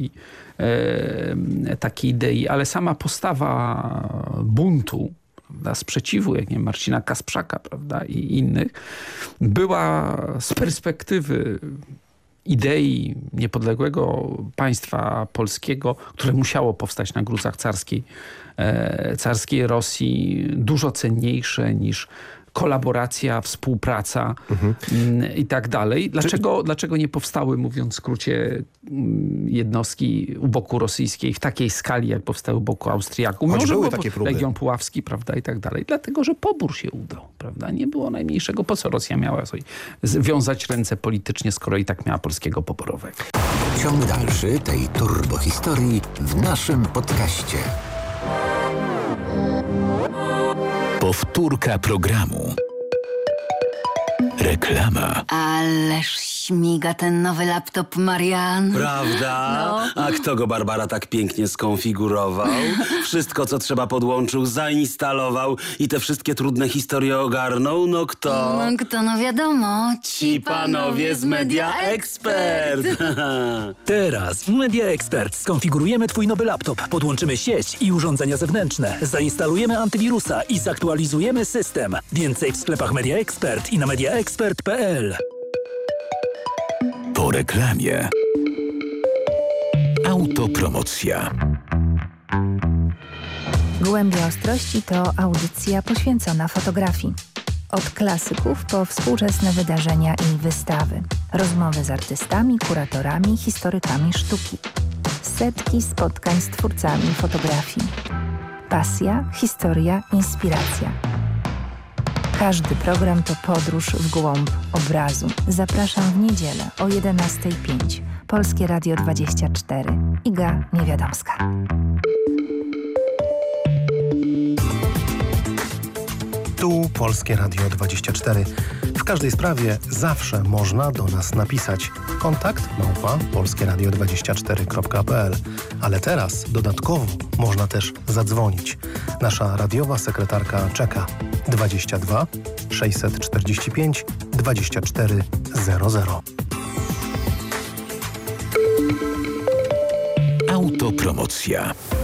[SPEAKER 11] takiej idei, ale sama postawa buntu, prawda, sprzeciwu, jak nie wiem, Marcina Kasprzaka, prawda, i innych, była z perspektywy idei niepodległego państwa polskiego, które musiało powstać na gruzach carskiej Rosji, dużo cenniejsze niż kolaboracja, współpraca i tak dalej. Dlaczego nie powstały, mówiąc w skrócie, jednostki u boku rosyjskiej w takiej skali, jak powstały u boku Austriaków?
[SPEAKER 10] Choć były takie próby.
[SPEAKER 11] Legion Puławski, prawda, i tak dalej. Dlatego, że pobór się udał, prawda? Nie było najmniejszego. Po co Rosja miała sobie wiązać ręce politycznie, skoro i tak miała polskiego poborowego?
[SPEAKER 7] Ciąg dalszy tej turbohistorii w naszym podcaście.
[SPEAKER 3] Powtórka programu. Reklama.
[SPEAKER 1] Ależ śmiga ten nowy laptop, Marian.
[SPEAKER 4] Prawda?
[SPEAKER 1] No.
[SPEAKER 4] A kto go, Barbara, tak pięknie skonfigurował? Wszystko, co trzeba, podłączył, zainstalował i te wszystkie trudne historie ogarnął? No kto?
[SPEAKER 1] No wiadomo.
[SPEAKER 4] Ci panowie z Media Expert.
[SPEAKER 5] Teraz w Media Expert skonfigurujemy twój nowy laptop, podłączymy sieć i urządzenia zewnętrzne, zainstalujemy antywirusa i zaktualizujemy system. Więcej w sklepach Media Expert i na mediaexpert.pl.
[SPEAKER 3] Po reklamie. Autopromocja.
[SPEAKER 8] Głębia Ostrości to audycja poświęcona fotografii. Od klasyków po współczesne wydarzenia i wystawy. Rozmowy z artystami, kuratorami, historykami sztuki. Setki spotkań z twórcami fotografii. Pasja, historia, inspiracja. Każdy program to podróż w głąb obrazu. Zapraszam w niedzielę o 11:05. Polskie Radio 24. Iga Niewiadomska.
[SPEAKER 12] Tu Polskie Radio 24. W każdej sprawie zawsze można do nas napisać. Kontakt @polskieradio24.pl. Ale teraz dodatkowo można też zadzwonić. Nasza radiowa sekretarka czeka. 22 645 2400.
[SPEAKER 3] Autopromocja.